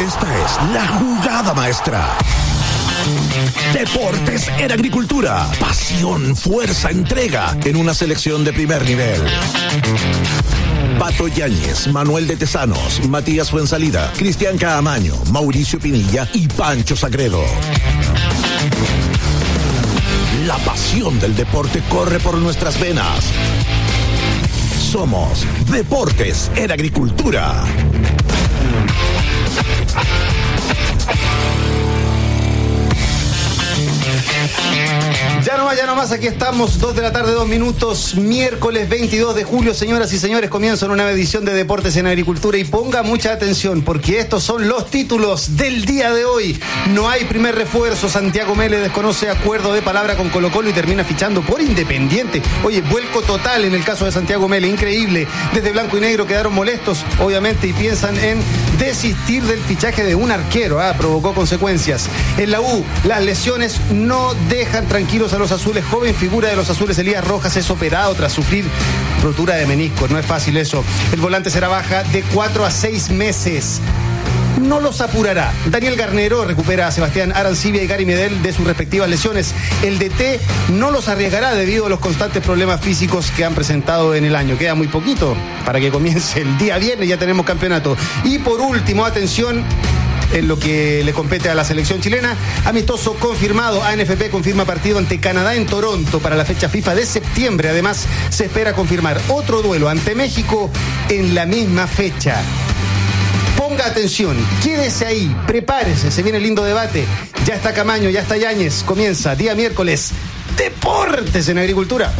Esta es la jugada maestra. Deportes en Agricultura. Pasión, fuerza, entrega en una selección de primer nivel. Pato Yáñez, Manuel de Tesanos, Matías Fuensalida, Cristian Caamaño, Mauricio Pinilla y Pancho Sagredo. La pasión del deporte corre por nuestras venas. Somos Deportes en Agricultura. Ya no más, aquí estamos, 2 de la tarde, 2 minutos, miércoles 22 de julio, señoras y señores, comienza una nueva edición de Deportes en Agricultura y ponga mucha atención porque estos son los títulos del día de hoy. No hay primer refuerzo, Santiago Mele desconoce acuerdo de palabra con Colo-Colo y termina fichando por Independiente. Oye, vuelco total en el caso de Santiago Mele, increíble. Desde blanco y negro quedaron molestos, obviamente, y piensan en desistir del fichaje de un arquero, provocó consecuencias. En la U, las lesiones no dejan tranquilos a los azules. Joven figura de los azules, Elías Rojas, es operado tras sufrir rotura de menisco. No es fácil eso. El volante será baja de 4 a 6 meses. No los apurará. Daniel Garnero recupera a Sebastián Arancibia y Gary Medel de sus respectivas lesiones. El DT no los arriesgará debido a los constantes problemas físicos que han presentado en el año. Queda muy poquito para que comience el día viernes, ya tenemos campeonato. Y por último, atención, en lo que le compete a la selección chilena, amistoso confirmado. ANFP confirma partido ante Canadá en Toronto para la fecha FIFA de septiembre. Además, se espera confirmar otro duelo ante México en la misma fecha. Ponga atención, quédese ahí, prepárese, se viene el lindo debate. Ya está Camaño, ya está Yáñez, comienza día miércoles, Deportes en Agricultura.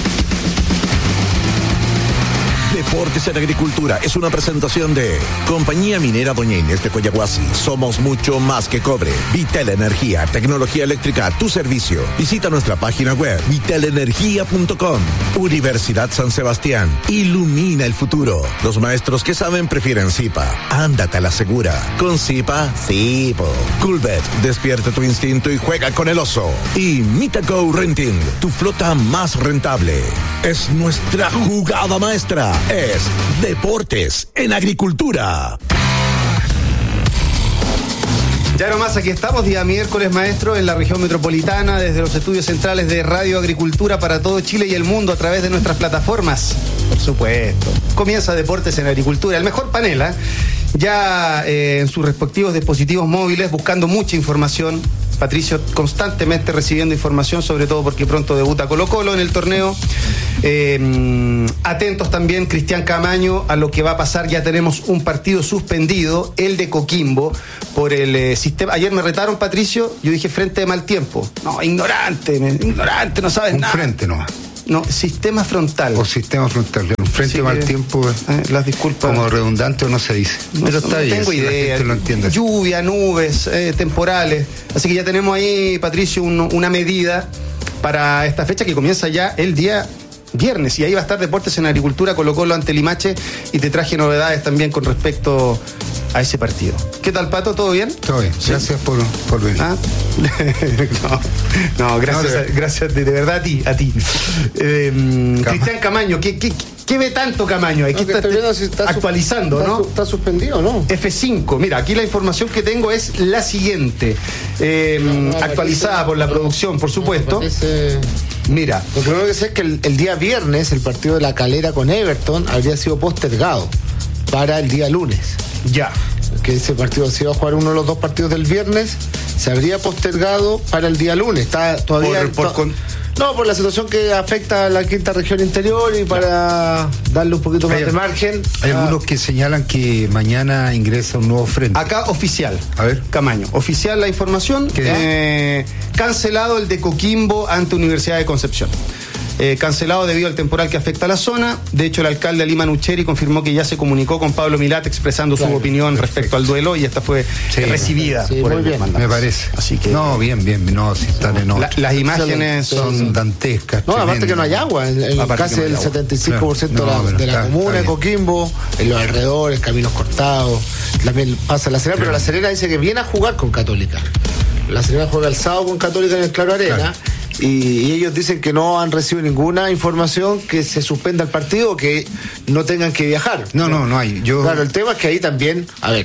Deportes en Agricultura es una presentación de Compañía Minera Doña Inés de Coyahuasi. Somos mucho más que cobre. Vitel Energía, tecnología eléctrica a tu servicio. Visita nuestra página web vitelenergia.com. Universidad San Sebastián, ilumina el futuro. Los maestros que saben prefieren Zipa. Ándate a la segura. Con Zipa, sí, po. Coolbet, despierta tu instinto y juega con el oso. Y Mitago Renting, tu flota más rentable. Es nuestra jugada maestra. Es Deportes en Agricultura. Ya nomás, aquí estamos, día miércoles, maestro, en la región metropolitana, desde los estudios centrales de Radio Agricultura para todo Chile y el mundo a través de nuestras plataformas. Por supuesto. Comienza Deportes en Agricultura, el mejor panel, ya en sus respectivos dispositivos móviles, buscando mucha información. Patricio constantemente recibiendo información, sobre todo porque pronto debuta Colo-Colo en el torneo. Atentos también, Cristian Caamaño, a lo que va a pasar. Ya tenemos un partido suspendido, el de Coquimbo, por el sistema. Ayer me retaron, Patricio, yo dije frente de mal tiempo. No, ignorante, no sabes nada. Un frente nomás. No, sistema frontal. O sistema frontal. Un frente de mal tiempo. Las disculpas. Como redundante o no se dice. Pero está bien. No tengo idea. Lo entiende. Lluvia, nubes, temporales. Así que ya tenemos ahí, Patricio, una medida para esta fecha que comienza ya el día viernes. Y ahí va a estar Deportes en Agricultura, Colo-Colo ante Limache. Y te traje novedades también con respecto a ese partido. ¿Qué tal, Pato? ¿Todo bien? Todo bien. ¿Sí? Gracias por venir. Gracias de verdad a ti. Cristian Caamaño, ¿qué ve tanto Caamaño? Aquí está actualizando, ¿no? Está suspendido, ¿no? F5. Mira, aquí la información que tengo es la siguiente. Actualizada por la producción, por supuesto. Mira. Lo primero que sé es que el día viernes el partido de La Calera con Everton habría sido postergado para el día lunes. Ya. Que ese partido se iba a jugar uno de los dos partidos del viernes, se habría postergado para el día lunes. Está todavía por la situación que afecta a la quinta región interior y para darle un poquito más de margen. Hay algunos que señalan que mañana ingresa un nuevo frente. Acá oficial. A ver. Camaño. Oficial la información. Cancelado el de Coquimbo ante Universidad de Concepción. Cancelado debido al temporal que afecta a la zona. De hecho, el alcalde Alima Nucheri confirmó que ya se comunicó con Pablo Milat expresando su opinión respecto al duelo y esta fue recibida por el demandante. Me parece. Así que bien. No, si están en otro. Las imágenes son dantescas. No, aparte que no hay agua. Casi el 75% de la comuna de Coquimbo, en los alrededores, caminos cortados. También pasa La Serena, pero La Serena dice que viene a jugar con Católica. La Serena juega el sábado con Católica en el Claro Arena. Claro. Y ellos dicen que no han recibido ninguna información que se suspenda el partido o que no tengan que viajar. No hay. Claro, el tema es que ahí también,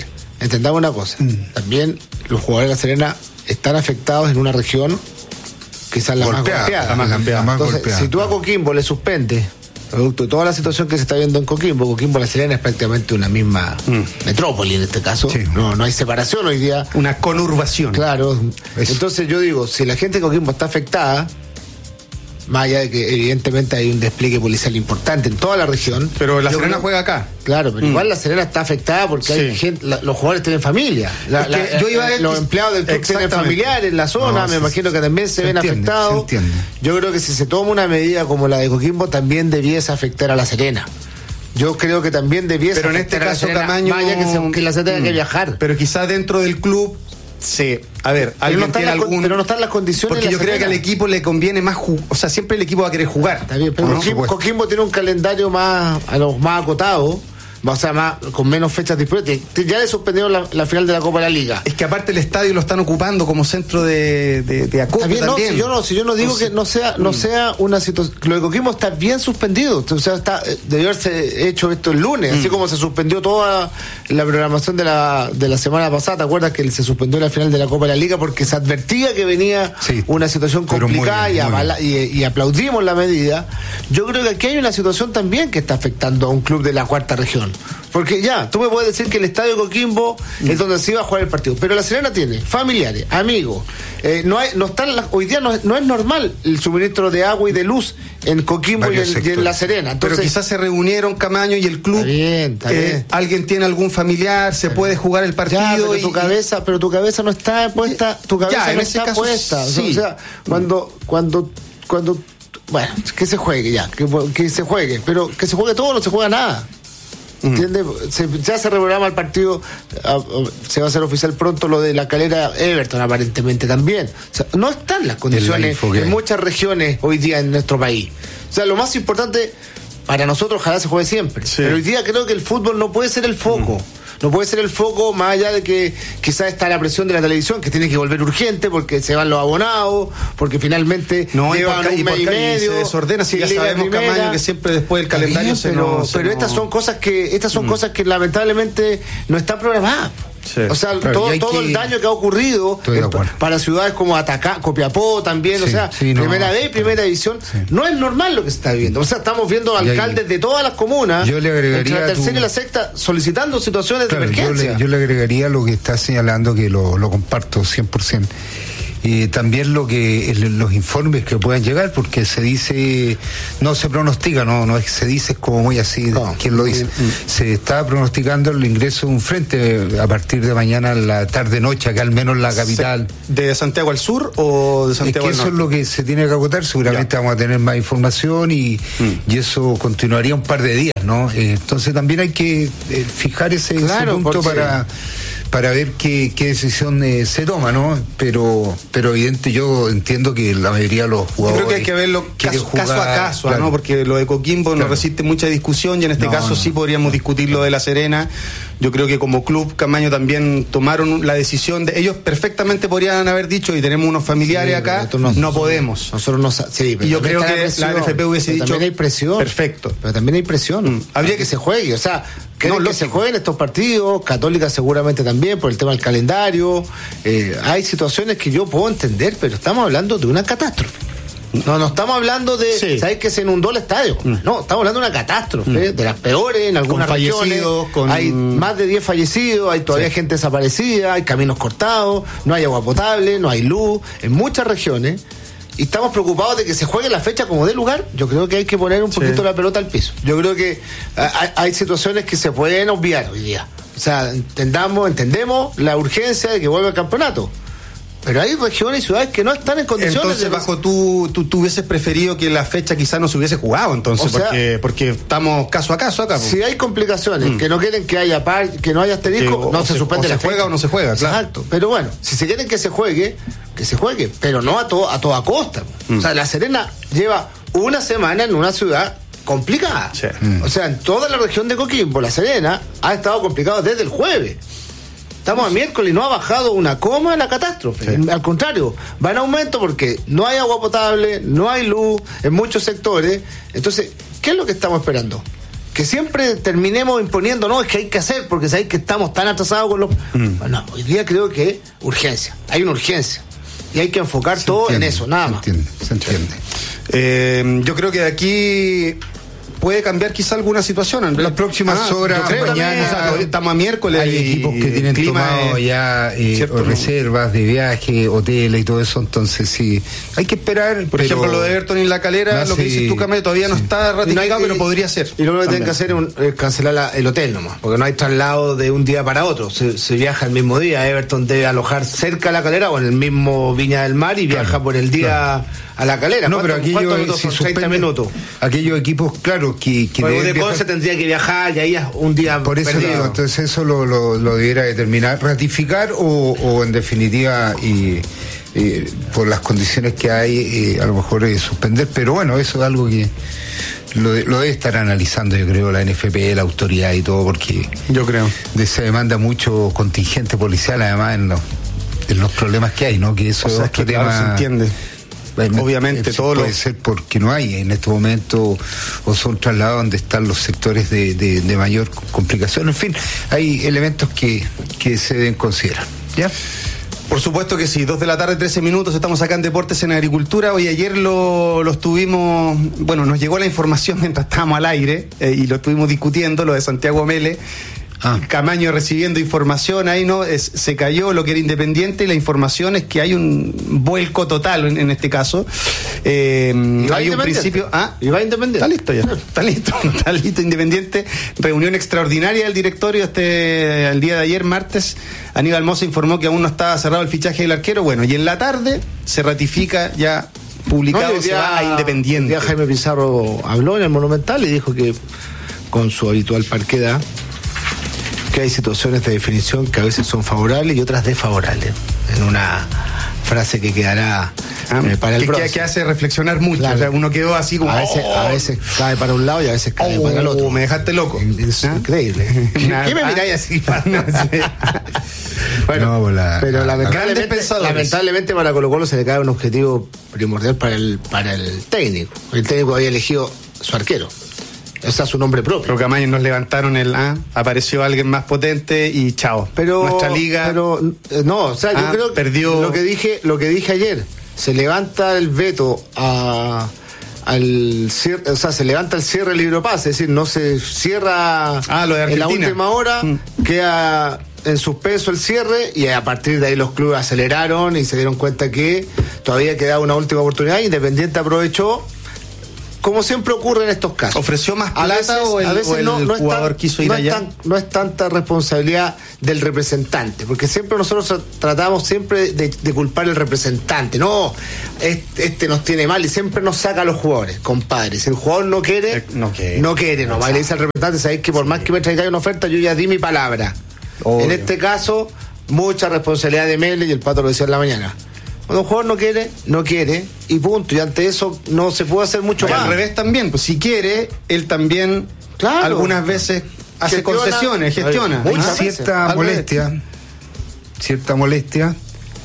entendamos una cosa. También los jugadores de La Serena están afectados en una región quizás la más golpeada. Entonces, si tú a Coquimbo le suspendes, producto de toda la situación que se está viendo en Coquimbo, La Serena es prácticamente una misma metrópoli en este caso. Sí. No hay separación hoy día. Una conurbación. Claro. Entonces yo digo, si la gente de Coquimbo está afectada, más allá de que evidentemente hay un despliegue policial importante en toda la región. Pero La Serena juega acá. Claro, pero igual La Serena está afectada porque hay gente, los jugadores tienen familia. Yo iba a ver los empleados del club tienen familiares en la zona, me imagino que también se ven afectados. Yo creo que si se toma una medida como la de Coquimbo, también debiese afectar a La Serena. Yo creo que también debiese afectar. Pero en este caso, Camaño, vaya que La Serena tenga que viajar. Pero quizás dentro del club. Sí, a ver, alguien tiene algún... Pero no están las condiciones. Porque yo creo que al equipo le conviene más o sea, siempre el equipo va a querer jugar. Está bien, pero Coquimbo tiene un calendario más acotado, o sea, con menos fechas disponibles. Ya le suspendieron la final de la Copa de la Liga. Es que aparte el estadio lo están ocupando como centro de acopio también. Si yo no digo que no sea una situación. Lo de Coquimbo está bien suspendido. O sea, debió haberse hecho esto el lunes, así como se suspendió toda la programación de la semana pasada. ¿Te acuerdas que se suspendió la final de la Copa de la Liga porque se advertía que venía una situación complicada y aplaudimos la medida? Yo creo que aquí hay una situación también que está afectando a un club de la cuarta región. Porque tú me puedes decir que el estadio de Coquimbo es donde se iba a jugar el partido, pero La Serena tiene familiares, amigos, hoy día no es normal el suministro de agua y de luz en Coquimbo y en La Serena. Entonces, pero quizás se reunieron Camaño y el club. Está bien. Alguien tiene algún familiar, se puede jugar el partido. Pero tu cabeza no está puesta. Tu cabeza no está puesta. Sí. O sea, cuando bueno, que se juegue que se juegue, pero que se juegue todo o no se juega nada. ¿Entiendes? Ya se reprograma el partido, se va a hacer oficial pronto lo de la Calera Everton, aparentemente también. O sea, no están las condiciones en muchas regiones hoy día en nuestro país. O sea, lo más importante para nosotros, ojalá se juegue siempre. Sí. Pero hoy día creo que el fútbol no puede ser el foco. No puede ser el foco, más allá de que quizás está la presión de la televisión, que tiene que volver urgente porque se van los abonados, porque finalmente llevan un mes y medio. Se desordena, si ya sabemos, Camaño, que siempre después del calendario pero estas son cosas que lamentablemente no están programadas. Sí. O sea, todo el daño que ha ocurrido para ciudades como Atacama, Copiapó también, Primera B y Primera División, no es normal lo que se está viviendo. O sea, estamos viendo alcaldes de todas las comunas, entre la tercera y la sexta, solicitando situaciones de emergencia. Yo le agregaría lo que está señalando, que lo comparto 100%. También los informes que puedan llegar, porque se dice, no se pronostica, no es que se dice, es como muy así, ¿quién lo dice? Se está pronosticando el ingreso de un frente a partir de mañana, la tarde-noche, acá al menos en la capital. ¿De Santiago al sur o de Santiago al norte? Eso es lo que se tiene que acotar, seguramente vamos a tener más información y eso continuaría un par de días, ¿no? Entonces también hay que fijar ese punto para ver qué decisión se toma, ¿no? Pero evidente, yo entiendo que la mayoría de los jugadores... Yo creo que hay que verlo caso a caso, claro. ¿No? Porque lo de Coquimbo no resiste mucha discusión y en este caso sí podríamos discutir lo de La Serena. Yo creo que como club, Camaño, también tomaron la decisión de... Ellos perfectamente podrían haber dicho, y tenemos unos familiares acá, no podemos. Nosotros no... Sí, pero y yo creo que la NFP hubiese dicho... También hay presión. Perfecto. Pero también hay presión. Habría que se juegue, o sea... que se jueguen estos partidos, Católica seguramente también, por el tema del calendario. Hay situaciones que yo puedo entender, pero estamos hablando de una catástrofe. No estamos hablando de, ¿sabes que se inundó el estadio? No, estamos hablando de una catástrofe, de las peores en algunas regiones. Hay más de 10 fallecidos, hay todavía gente desaparecida, hay caminos cortados, no hay agua potable, no hay luz, en muchas regiones. Y estamos preocupados de que se juegue la fecha como dé lugar. Yo creo que hay que poner un poquito la pelota al piso. Yo creo que hay situaciones que se pueden obviar hoy día. O sea, entendemos la urgencia de que vuelva el campeonato. Pero hay regiones y ciudades que no están en condiciones. Entonces, tú hubieses preferido que la fecha quizás no se hubiese jugado, entonces, porque estamos caso a caso acá. Si hay complicaciones que no quieren que haya que no haya asterisco, no se suspende la fecha. ¿Se juega o no se juega? Claro. Exacto. Pero bueno, si se quieren que se juegue, pero no a toda costa. O sea, La Serena lleva una semana en una ciudad complicada. Sí. O sea, en toda la región de Coquimbo, La Serena ha estado complicado desde el jueves. Estamos a miércoles y no ha bajado una coma la catástrofe. Sí. Al contrario, va en aumento porque no hay agua potable, no hay luz en muchos sectores. Entonces, ¿qué es lo que estamos esperando? que siempre terminemos imponiendo, no, es que hay que hacer, porque sabéis que estamos tan atrasados con los... Bueno, hoy día creo que hay una urgencia. Y hay que enfocar todo en eso, nada más. Se entiende. Yo creo que de aquí puede cambiar quizá alguna situación, Andrés. Las próximas horas, mañana, estamos a miércoles. Hay equipos que tienen tomado ya reservas de viaje, hoteles y todo eso, entonces sí, hay que esperar. Por ejemplo, lo de Everton y La Calera, lo que dices tú, Camilo, todavía no está ratificado, pero podría ser. Y lo que tienen que hacer es cancelar el hotel nomás, porque no hay traslado de un día para otro, se viaja el mismo día. Everton debe alojar cerca de La Calera o en el mismo Viña del Mar y viaja por el día a La Calera. No, pero aquellos, si 30 minutos. Aquellos equipos, claro, que de Conce tendría que viajar y ahí es un día por eso perdido. Digo, entonces eso lo debiera determinar, ratificar o en definitiva por las condiciones que hay a lo mejor suspender, pero bueno, eso es algo que lo debe estar analizando, yo creo, la NFP, la autoridad y todo, porque yo creo se demanda mucho contingente policial además en los problemas que hay, ¿no? Que eso es otro tema. Claro, se entiende. Obviamente todo puede ser porque no hay en este momento o son trasladados donde están los sectores de mayor complicación. En fin, hay elementos que se deben considerar. ¿Ya? Por supuesto que sí, 2:13 p.m, estamos acá en Deportes en Agricultura. Hoy ayer lo estuvimos, bueno, nos llegó la información mientras estábamos al aire y lo estuvimos discutiendo, lo de Santiago Mele. Camaño recibiendo información, ahí no se cayó lo que era Independiente y la información es que hay un vuelco total en este caso. Hay un principio. ¿Y va Independiente? Está listo ya. Está listo Independiente. Reunión extraordinaria del directorio el día de ayer, martes. Aníbal Mosa informó que aún no estaba cerrado el fichaje del arquero. Bueno, y en la tarde se ratifica ya publicado, se va a Independiente. Ya Jaime Pizarro habló en el Monumental y dijo que con su habitual parquedad que hay situaciones de definición que a veces son favorables y otras desfavorables, en una frase que quedará para el próximo. Que hace reflexionar mucho, claro. O sea, uno quedó así como... A veces cae para un lado y a veces cae para el otro. Me dejaste loco. Es increíble. ¿Qué me miráis así? No sé. Bueno, pero lamentablemente para Colo-Colo se le cae un objetivo primordial para el técnico. El técnico había elegido su arquero. Ese es su nombre propio. Pero Camaño nos levantaron apareció alguien más potente y chao. Pero nuestra liga. Pero no, o sea, yo creo que perdió. Lo que dije ayer, se levanta el veto al cierre, o sea, se levanta el cierre del libro pase, es decir, no se cierra lo de Argentina. En la última hora, queda en suspenso el cierre y a partir de ahí los clubes aceleraron y se dieron cuenta que todavía quedaba una última oportunidad. Independiente aprovechó, como siempre ocurre en estos casos. ¿Ofreció más plata o el jugador quiso ir allá? No es tanta responsabilidad del representante, porque siempre nosotros tratamos siempre de culpar al representante. No, este nos tiene mal y siempre nos saca a los jugadores, compadre. Si el jugador no quiere nomás. Y le dice al representante, sabéis que por más que me traigáis una oferta, yo ya di mi palabra. Obvio. En este caso, mucha responsabilidad de Mele, y el Pato lo decía en la mañana. Cuando un jugador no quiere, y punto. Y ante eso no se puede hacer mucho más. Al revés también, pues si quiere, él también algunas veces hace concesiones, gestiona. Cierta molestia.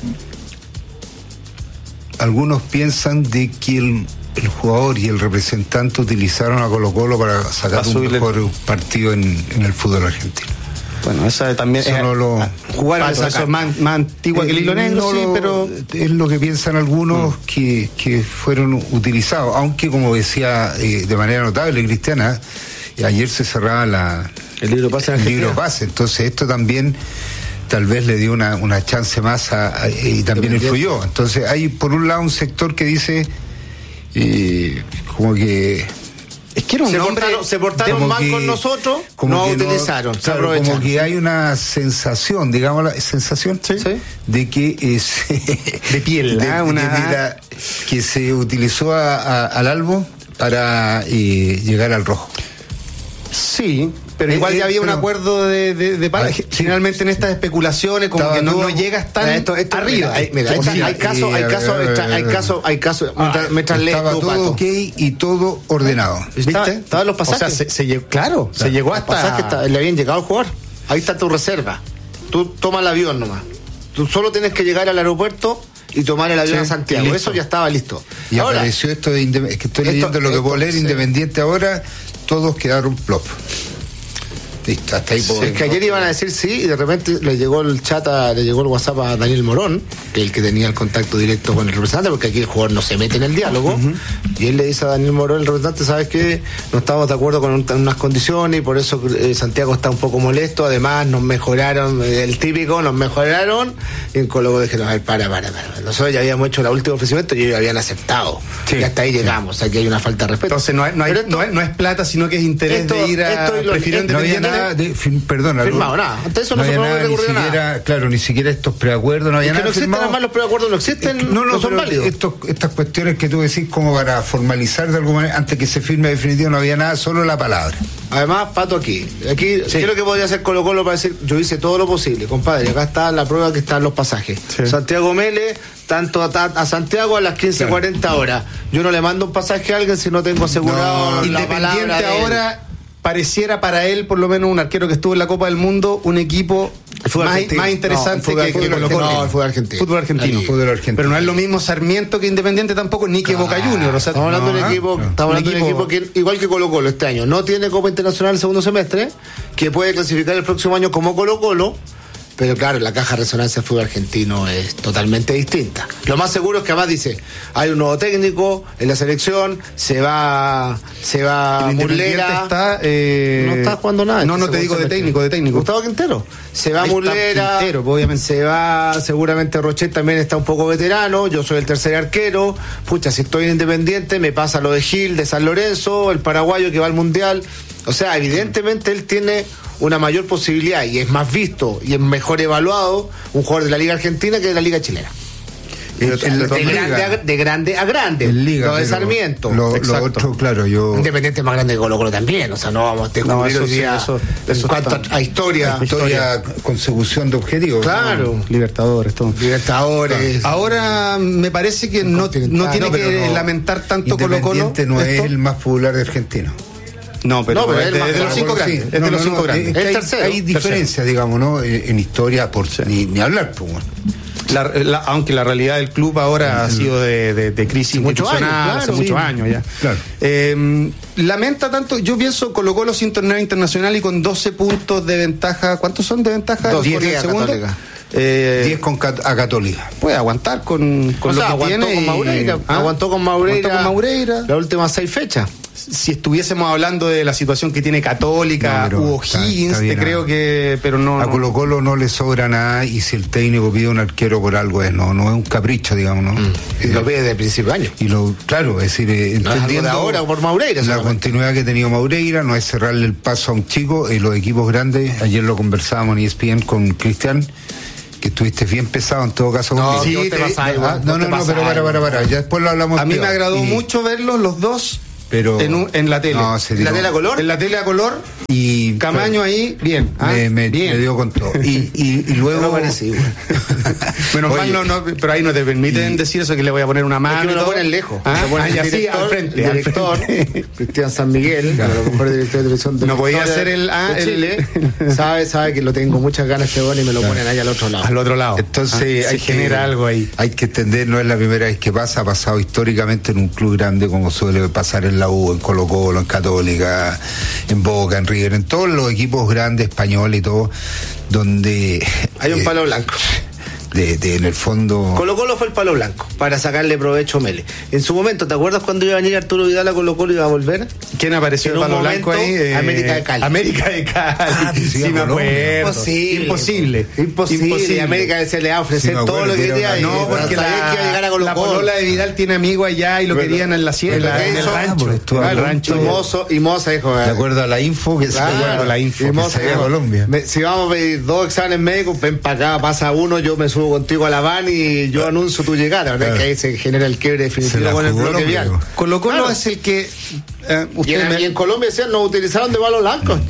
Algunos piensan de que el jugador y el representante utilizaron a Colo-Colo para sacar un mejor partido en el fútbol argentino. Bueno, esa también jugar eso es más antigua que el hilo negro, sí, pero es lo que piensan algunos que fueron utilizados, aunque como decía de manera notable Cristiana, ayer se cerraba el libro pase, entonces esto también tal vez le dio una chance más y también influyó. Entonces hay por un lado un sector que dice como que es que era un se portaron mal con nosotros, no utilizaron, se aprovecharon. Como que hay una sensación, digamos de que de piel, que se utilizó al Albo para llegar al rojo. Sí, pero igual ya había un acuerdo de paz. Generalmente en estas especulaciones como que no llegas tan arriba. Hay casos mientras lees estaba todo ok y todo ordenado. Estaban los pasajes. Se llegó hasta pasajes, le habían llegado a jugar. Ahí está tu reserva. Tú toma el avión nomás. Tú solo tienes que llegar al aeropuerto y tomar el avión a Santiago. Eso ya estaba listo. Y ahora apareció esto de que estoy leyendo lo que puedo leer. Independiente ahora todos quedaron plop. Listo, hasta ahí es que ayer iban a decir sí y de repente le llegó el WhatsApp a Daniel Morón, que es el que tenía el contacto directo con el representante, porque aquí el jugador no se mete en el diálogo, y él le dice a Daniel Morón, el representante, ¿sabes qué? No estamos de acuerdo con unas condiciones y por eso Santiago está un poco molesto, además nos mejoraron, el típico, nos mejoraron, y en Colo-Colo dijeron, a ver, para. Nosotros ya habíamos hecho el último ofrecimiento y ellos habían aceptado. Sí, y hasta ahí llegamos, o sea que hay una falta de respeto. Entonces no es plata, sino que es interés de ir a prefiero Independiente. Perdona, firmado nada. Antes eso no se puede recurrir nada. Claro, ni siquiera estos preacuerdos, no había nada. No existen además los preacuerdos, no existen, no son válidos. Estas cuestiones que tú decís como para formalizar de alguna manera, antes que se firme definitivo no había nada, solo la palabra. Además, Pato, aquí sí. ¿Qué es lo que podría hacer Colo-Colo para decir, yo hice todo lo posible, compadre, acá está la prueba que están los pasajes. Sí. Santiago Mele, tanto a Santiago a las 15:40 horas. Yo no le mando un pasaje a alguien si no tengo asegurado la palabra de ahora. Pareciera para él, por lo menos un arquero que estuvo en la Copa del Mundo, un equipo más interesante que Colo-Colo. No, el fútbol argentino. Fútbol argentino. Pero no es lo mismo Sarmiento que Independiente tampoco, ni que Boca Juniors. O sea, estamos hablando de un equipo que, igual que Colo-Colo este año, no tiene Copa Internacional el segundo semestre, que puede clasificar el próximo año como Colo-Colo. Pero claro, la caja de resonancia del fútbol argentino es totalmente distinta. Lo más seguro es que además dice, hay un nuevo técnico en la selección, se va Muslera. No está jugando nada. No te digo de técnico. Gustavo Quintero. Se va Muslera, obviamente. Se va seguramente Rochet, también está un poco veterano, yo soy el tercer arquero. Pucha, si estoy en Independiente, me pasa lo de Gil, de San Lorenzo, el paraguayo que va al Mundial. O sea, evidentemente él tiene una mayor posibilidad y es más visto y es mejor evaluado un jugador de la Liga Argentina que de la Liga chilena. De grande a grande. Liga, lo de Sarmiento. Lo otro, claro, Independiente es más grande que Colo-Colo también. O sea, no vamos a descubrir hoy día en cuanto a historia. Consecución de objetivos. Claro. No, Libertadores, todo. Libertadores. Ahora me parece que no tiene que lamentar tanto Colo-Colo. Independiente no es el más popular de Argentina. No, pero es de los 5 grandes. Es de los 5 grandes. El tercero. Hay diferencias, digamos, ¿no? En historia, ni hablar, pues, bueno. Aunque la realidad del club ahora ha sido de crisis institucional hace muchos años ya. Claro. Lamenta tanto, yo pienso Colo-Colo sin torneo internacional y con 12 puntos de ventaja. ¿Cuántos son de ventaja? 10 el segundo. 10 a Católica. Puede aguantar con lo que tiene. Aguantó con Maureira. Las últimas 6 fechas. Si estuviésemos hablando de la situación que tiene Católica, Hugo Higgins, creo que, pero no. A Colo-Colo no le sobra nada y si el técnico pide un arquero por algo no es un capricho, digamos, ¿no? Y lo pide desde el principio de año. Claro, es decir, entendiendo ahora por Maureira. La continuidad que ha tenido Maureira, no es cerrarle el paso a un chico, los equipos grandes, ayer lo conversábamos en ESPN con Cristian, que estuviste bien pesado en todo caso. No, sí, pero para, ya después lo hablamos. A mí me agradó mucho verlos los dos. Pero en la tele. ¿En la tele a color? En la tele a color. Y Camaño ahí, bien. Me dio con todo. Y luego. No parece igual. Menos mal, pero ahí no te permiten decir eso, que le voy a poner una mano. Es que me lo ponen lejos. Y así, al frente. El director, Cristian San Miguel, a lo mejor director de televisión de no podía hacer el Chile. Sabe que lo tengo muchas ganas este bueno y me lo ponen ahí al otro lado. Al otro lado. Entonces se genera algo ahí. Hay que entender, no es la primera vez que pasa, ha pasado históricamente en un club grande como suele pasar en la U, en Colo-Colo, en Católica, en Boca, en River, en todos los equipos grandes españoles y todo, donde hay un palo blanco. En el fondo. Colo-Colo fue el palo blanco para sacarle provecho a Mele. En su momento, ¿te acuerdas cuando iba a venir Arturo Vidal a Colo-Colo y iba a volver? ¿Quién apareció en el palo blanco ahí? América de Cali. América de Cali. Sí, me acuerdo. Imposible. América se le va a ofrecer todo lo que quería. No, porque la polola de Vidal tiene amigos allá y lo querían en la sierra, en el rancho. El rancho. Y Moza dijo. De acuerdo a la info que se acuerdo a la info que se a Colombia. Si vamos a pedir 2 exámenes médicos, ven para acá, pasa uno, yo me subo contigo a la van y yo anuncio tu llegada, ¿verdad? Que ahí se genera el quiebre definitivo con el bloque vial. Colo-Colo es el que y en Colombia decían nos utilizaron de balos blancos.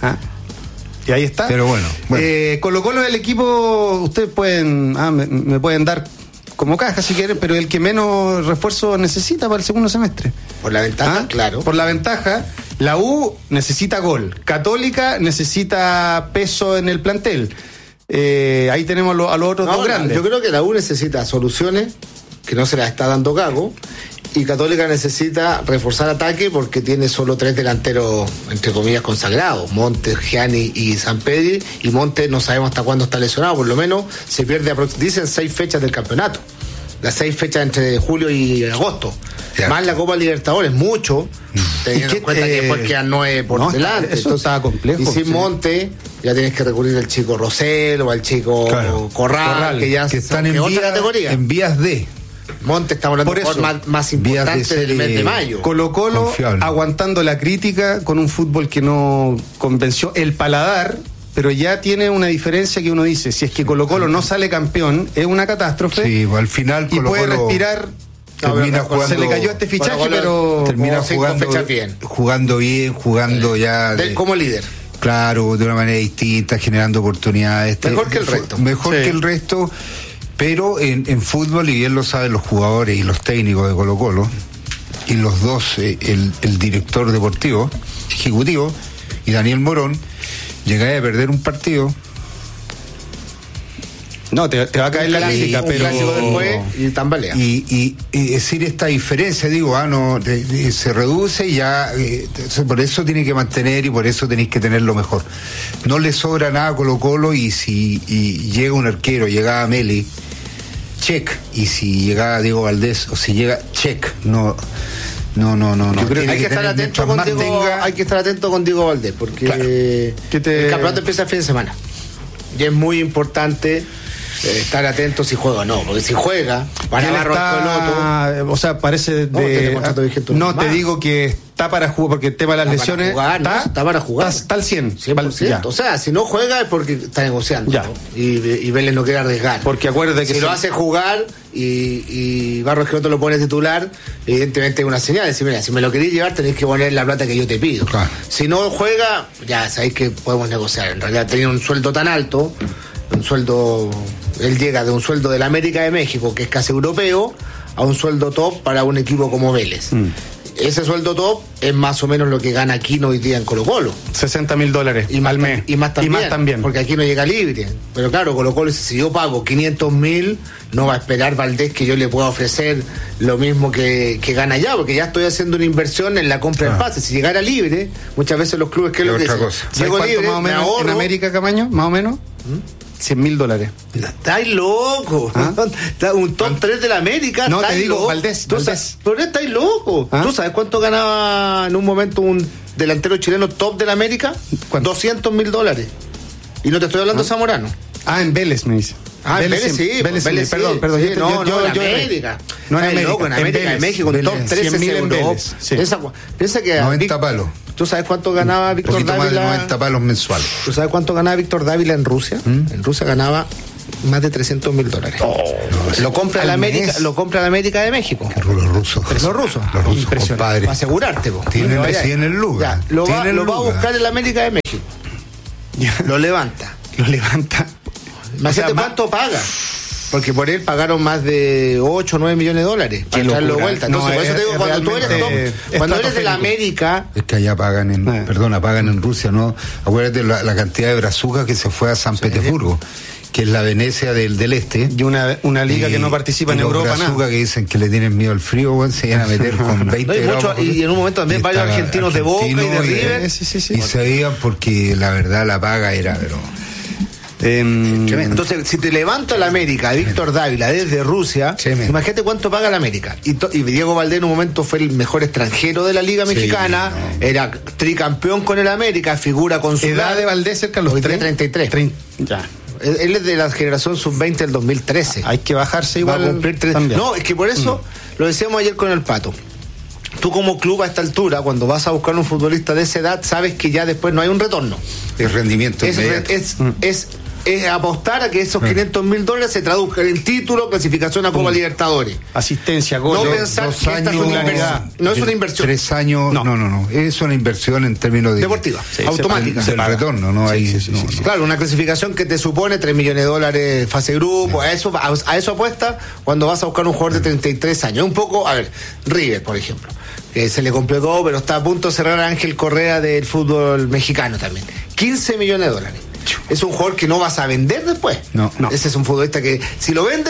Y ahí está. Pero bueno. Colo-Colo es el equipo, ustedes pueden me pueden dar como caja si quieren, pero el que menos refuerzo necesita para el segundo semestre. Por la ventaja, claro. Por la ventaja. La U necesita gol. Católica necesita peso en el plantel. Ahí tenemos a los otros dos grandes. Yo creo que la U necesita soluciones que no se la está dando Gago, y Católica necesita reforzar ataque porque tiene solo 3 delanteros, entre comillas, consagrados: Montes, Gianni y Sampedri, y Montes no sabemos hasta cuándo está lesionado, por lo menos se pierde, dicen 6 fechas del campeonato, las 6 fechas entre julio y agosto, más la Copa Libertadores, mucho, teniendo en cuenta que después quedan 9 por delante. Eso estaba complejo. Y sin Montes ya tienes que recurrir al chico Rosell o al chico Corral, que ya están en otra categoría, en vías de Monte. Estamos hablando de jugador más importante del mes de mayo. Colo-Colo confiable, aguantando la crítica con un fútbol que no convenció el paladar, pero ya tiene una diferencia que uno dice: si es que Colo-Colo no sale campeón, es una catástrofe. Sí, al final y puede respirar. Termina jugando, se le cayó este fichaje, pero termina jugando bien, ya como líder. Claro, de una manera distinta, generando oportunidades. Mejor que el resto. Mejor que el resto. Pero en fútbol, y bien lo saben los jugadores y los técnicos de Colo-Colo, y los dos, el director deportivo, ejecutivo, y Daniel Morón, llegáis a perder un partido. No, te va a caer la crítica, pero después y tambalea. Y decir esta diferencia, digo, se reduce y ya, por eso tiene que mantener y por eso tenéis que tener lo mejor. No le sobra nada a Colo-Colo, y si llega un arquero, llegaba Meli, check, y si llegaba Diego Valdés, o si llega check, no. Yo creo que hay que estar atento con Diego, hay que estar atento con Diego Valdés, porque el campeonato empieza el fin de semana y es muy importante estar atento si juega o no, porque si juega para Barros o sea, parece no te digo que está para jugar, porque el tema de las lesiones está para jugar, está al 100%. O sea, si no juega es porque está negociando, ¿no? y Vélez no quiere arriesgar, porque acuérdate que si lo hace jugar y Barros Esqueloto lo pone titular, evidentemente es una señal, decir: mira, si me lo queréis llevar tenéis que poner la plata que yo te pido. Si no juega, ya sabéis que podemos negociar. En realidad tenía un sueldo tan alto, él llega de un sueldo del América de México, que es casi europeo, a un sueldo top para un equipo como Vélez. Ese sueldo top es más o menos lo que gana Aquino hoy día en Colo-Colo. $60,000 al mes. Y más también. Porque Aquino llega libre. Pero claro, Colo-Colo dice: si yo pago $500,000, no va a esperar Valdés que yo le pueda ofrecer lo mismo que gana allá, porque ya estoy haciendo una inversión en la compra del pase. Si llegara libre, muchas veces los clubes, ¿qué es lo que dicen? Llego libre, más o menos, me ahorro. En América, Camaño, más o menos, $100,000. Estáis loco. Un top 3 de la América. No, te digo, Valdés. Pero estáis loco. ¿Tú sabes cuánto ganaba en un momento un delantero chileno top de la América? $200,000. Y no te estoy hablando de Zamorano. En Vélez me dice. Vélez, sí. Vélez, perdón. Sí, yo en América. No en América. Loco, en América, en México, un top 13 euros. Piensa que 90 palos. ¿Tú sabes cuánto ganaba Víctor Dávila? Más de 90 palos mensuales. ¿Tú sabes cuánto ganaba Víctor Dávila en Rusia? En Rusia ganaba más de $300,000. Lo compra la América de México. Los rusos. Los rusos, compadre. Para asegurarte, vos. Tienen el lugar. Lo va a buscar en la América de México. Lo levanta. Imagínate cuánto paga. Porque por él pagaron más de 8 o 9 millones de dólares para traerlo de vuelta. Entonces, por eso te digo, cuando tú eres top, cuando eres de la América. Es que allá pagan en Rusia, ¿no? Acuérdate la cantidad de brazucas que se fue a San Petersburgo, que es la Venecia del este. Y una liga que no participa en Europa, nada. Que dicen que le tienen miedo al frío, se iban a meter con 20 grados. Y en un momento también varios argentinos de Boca y de River. Y se iban porque la verdad la paga era, pero... Entonces, si te levanta la América, Víctor Dávila desde Rusia, imagínate cuánto paga la América. Y Diego Valdés en un momento fue el mejor extranjero de la Liga Mexicana, era tricampeón con el América, figura con su edad de Valdés cerca de los 33. Ya. Él es de la generación sub-20 del 2013. Hay que bajarse igual. Va a cumplir No, es que por eso lo decíamos ayer con el Pato. Tú como club a esta altura, cuando vas a buscar un futbolista de esa edad, sabes que ya después no hay un retorno. El rendimiento es apostar a que esos $500,000 se traduzcan en título, clasificación a Copa Libertadores, asistencia, gol. No pensar que esta es una inversión. No es una inversión. 3 años, no. Es una inversión en términos de deportiva, automática. Del retorno, ¿no? Claro, una clasificación que te supone $3 millones fase grupo. A eso apuesta cuando vas a buscar un jugador de 33 años. Un poco, a ver, River, por ejemplo, que se le completó, pero está a punto de cerrar a Ángel Correa del fútbol mexicano también. $15 millones. Es un jugador que no vas a vender después. No. Ese es un futbolista que, si lo vendes,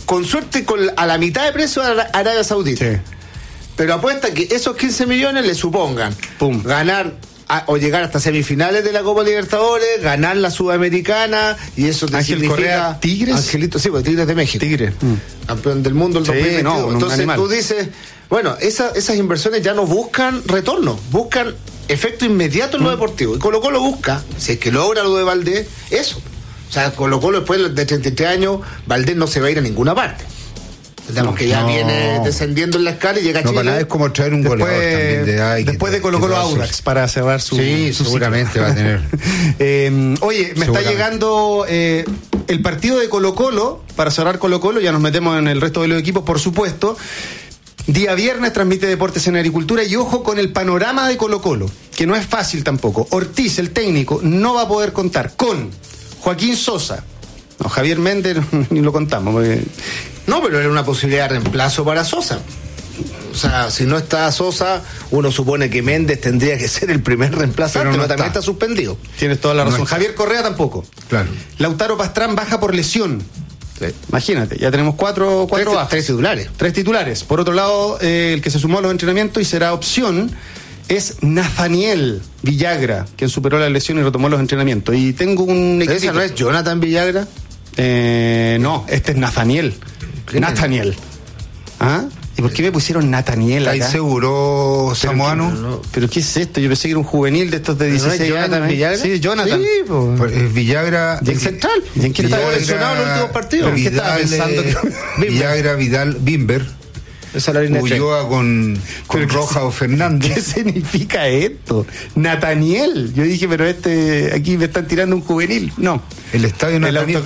con suerte a la mitad de precio a Arabia Saudita. Sí. Pero apuesta que esos 15 millones le supongan ganar o llegar hasta semifinales de la Copa Libertadores, ganar la Sudamericana, y eso te Ángel Correa, ¿Tigres? Angelito, sí, pues Tigres de México. Tigres. Campeón del mundo el 2022. Entonces tú dices, bueno, esas inversiones ya no buscan retorno, buscan efecto inmediato en lo deportivo. Y Colo-Colo busca, si es que logra lo de Valdés, eso. O sea, Colo-Colo después de 33 años, Valdés no se va a ir a ninguna parte. Digamos que ya viene descendiendo en la escala y llega a Chile. Para nada es como traer un goleador también. Después de Colo-Colo Audax para cerrar su... Sí, seguramente va a tener. Oye, me está llegando el partido de Colo-Colo, para cerrar Colo-Colo, ya nos metemos en el resto de los equipos, por supuesto. Día viernes transmite Deportes en Agricultura, y ojo con el panorama de Colo-Colo, que no es fácil tampoco. Ortiz, el técnico, no va a poder contar con Joaquín Sosa. No, Javier Méndez ni lo contamos. Porque... No, pero era una posibilidad de reemplazo para Sosa. O sea, si no está Sosa, uno supone que Méndez tendría que ser el primer reemplazante, pero también está suspendido. Tienes toda la razón. Javier Correa tampoco. Claro. Lautaro Pastrán baja por lesión. Sí. Imagínate, ya tenemos cuatro bajas. Tres titulares. Tres titulares. Por otro lado, el que se sumó a los entrenamientos y será opción es Nathaniel Villagra, quien superó la lesión y retomó los entrenamientos. Y tengo un equipo. ¿Ese no es Jonathan Villagra? No, este es Nathaniel. Nathaniel. ¿Ah? ¿Y por qué me pusieron Nathaniel acá? ¿Ahí seguro Samoano? No. ¿Pero qué es esto? Yo pensé que era un juvenil de estos de 16 años. ¿Villagra? Sí, Jonathan. Sí, pues. Es Villagra. ¿Y el central? ¿Y en quién estaba lesionado en los últimos partidos? ¿Qué estaba pensando? Villagra, Vidal, Bimber. Esa la línea Ulloa con Roja o Fernández. ¿Qué significa esto? Nathaniel. Yo dije, pero aquí me están tirando un juvenil. No. El estadio Nathaniel.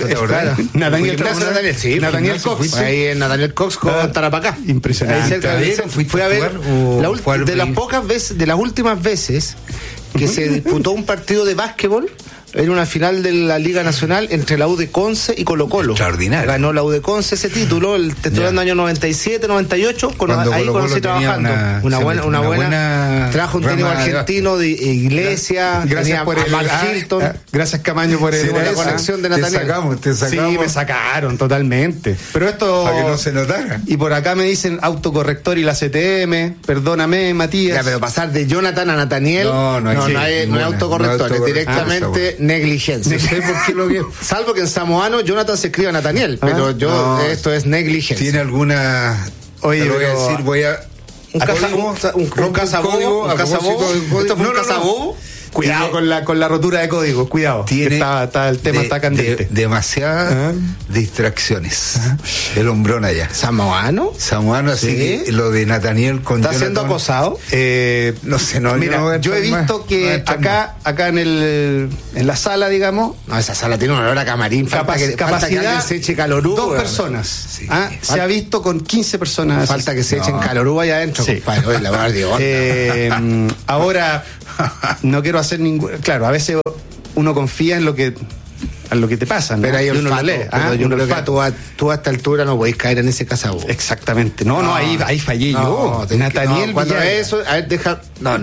Nathaniel Cox. Ahí en Nathaniel Cox con Tarapacá. Impresionante. Fui a ver de las pocas veces, de las últimas veces que se disputó un partido de básquetbol. Era una final de la Liga Nacional entre la U de Conce y Colo-Colo. Extraordinario. Ganó la U de Conce ese título, te estoy dando año 97, 98, ahí conocí trabajando. Una buena trajo un técnico argentino de Iglesia, gracias por el Hilton. Gracias Camaño por la conexión de Nathaniel. Te sacamos. Sí, me sacaron totalmente. Pero esto para que no se notara. Y por acá me dicen autocorrector y la CTM, perdóname, Matías. Ya, pero pasar de Jonathan a Nathaniel no es autocorrector, es directamente negligencia. No sé por qué lo que... Salvo que en samoano Jonathan se escriba Nathaniel, pero esto es negligencia. ¿Tiene alguna... Oye, voy a decir, un casabobo. ¿Esto fue un casabobo? Cuidado con la rotura de código, cuidado. El tema está candente. Demasiadas distracciones. El hombrón allá. ¿Samoano, así que lo de Nathaniel con ¿está siendo acosado? No sé, no. Mira, yo he visto que acá en la sala, digamos. No, esa sala tiene un olor a camarín. Capacidad se eche calorú. 2 personas. Sí. Se ha visto con 15 personas. Falta que se echen calorú allá adentro, compadre. Oye, la verdad de onda. Ahora, no quiero hacer ningún... Claro, a veces uno confía en lo que te pasa, ¿no? Pero hay uno lo lee. Yo creo que tú a esta altura no podés caer en ese casabobo. Exactamente. No, ahí fallé yo. Nathaniel Villagra. Eso, a ver, deja...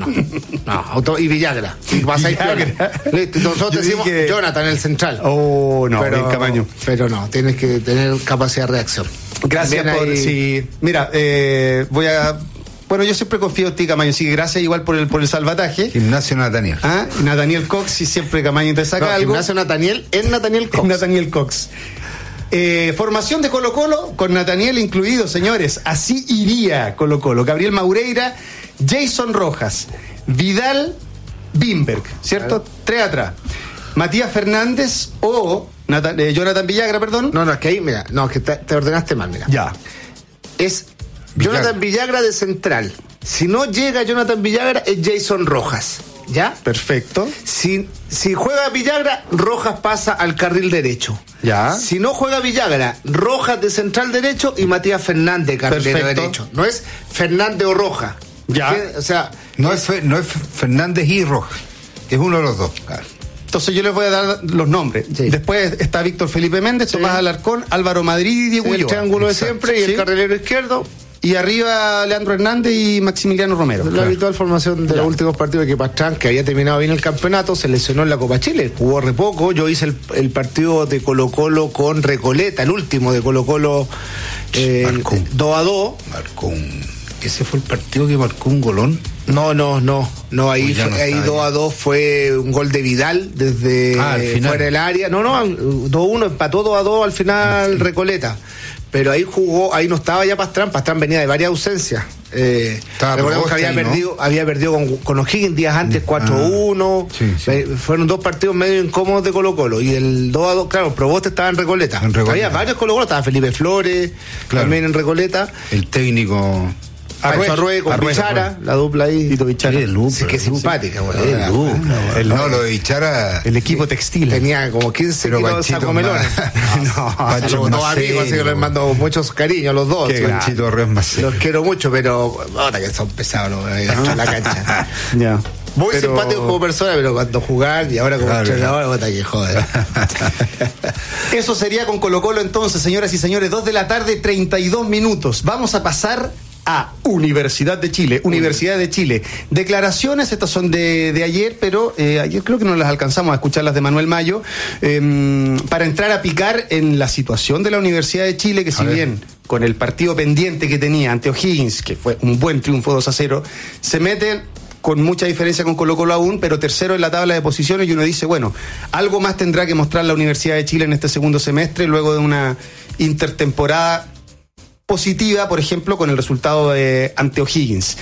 y Villagra. Y pasáis listo. Nosotros decimos Jonathan, el central. Oh, no, pero Camaño. Pero no, tienes que tener capacidad de reacción. Gracias por... Sí. Mira, voy a... Bueno, yo siempre confío en ti, Camaño, así que gracias igual por el salvataje. Gimnasio Nathaniel. Nathaniel Cox, y siempre Camaño te saca algo. Gimnasio Nathaniel en Nathaniel Cox. Nathaniel Cox. Formación de Colo-Colo con Nathaniel incluido, señores. Así iría Colo-Colo. Gabriel Maureira, Jason Rojas, Vidal, Bimberg, ¿cierto? Claro. 3 atrás. Matías Fernández o Jonathan Villagra, perdón. No, es que ahí, mira, es que te ordenaste mal, mira. Ya. Es Jonathan Villagra de central. Si no llega Jonathan Villagra, es Jason Rojas. ¿Ya? Perfecto. Si juega Villagra, Rojas pasa al carril derecho. Ya. Si no juega Villagra, Rojas de central derecho y Matías Fernández carril derecho. No es Fernández o Rojas. Ya. O sea, no es Fernández y Rojas. Es uno de los dos. Claro. Entonces yo les voy a dar los nombres. Sí. Después está Víctor Felipe Méndez, Tomás Alarcón, Álvaro Madrid y Diego Ulloa. El triángulo de siempre y el carrilero izquierdo. Y arriba Leandro Hernández y Maximiliano Romero. La habitual formación de los últimos partidos, que Pastrán, que había terminado bien el campeonato, se lesionó en la Copa Chile, jugó re poco. Yo hice el partido de Colo-Colo con Recoleta, el último de Colo-Colo, 2-2. ¿Ese fue el partido que marcó un golón? No, ahí 2-2 fue un gol de Vidal desde fuera del área. 2-1, empató 2-2 al final Recoleta. Pero ahí jugó, ahí no estaba ya Pastrán venía de varias ausencias. Recordemos que había perdido con O'Higgins días antes 4-1. Fueron 2 partidos medio incómodos de Colo-Colo. Y el 2-2, claro, Proboste estaba en Recoleta. Había varios Colo-Colo, estaba Felipe Flores, también en Recoleta. El técnico Arrué con Bichara, la dupla ahí. Tito Bichara. Sí, qué simpática, güey. Lo de Bichara. El equipo textil. Tenía como 15 kilos de saco melón. Los dos amigos, así que les mando muchos cariños a los dos. Panchito Arrué más. Los quiero mucho, pero que son pesados en la cancha. Ya. Muy simpático como persona, pero cuando jugar y ahora como entrenador, que joder. Eso sería con Colo-Colo entonces, señoras y señores, 2 de la tarde, 32 minutos. Vamos a pasar a Universidad de Chile. Declaraciones, estas son de ayer, pero ayer creo que no las alcanzamos a escuchar, las de Manuel Mayo, para entrar a picar en la situación de la Universidad de Chile, que si bien con el partido pendiente que tenía ante O'Higgins, que fue un buen triunfo 2-0, se meten con mucha diferencia con Colo-Colo aún, pero tercero en la tabla de posiciones, y uno dice, bueno, algo más tendrá que mostrar la Universidad de Chile en este segundo semestre, luego de una intertemporada positiva, por ejemplo, con el resultado ante O'Higgins.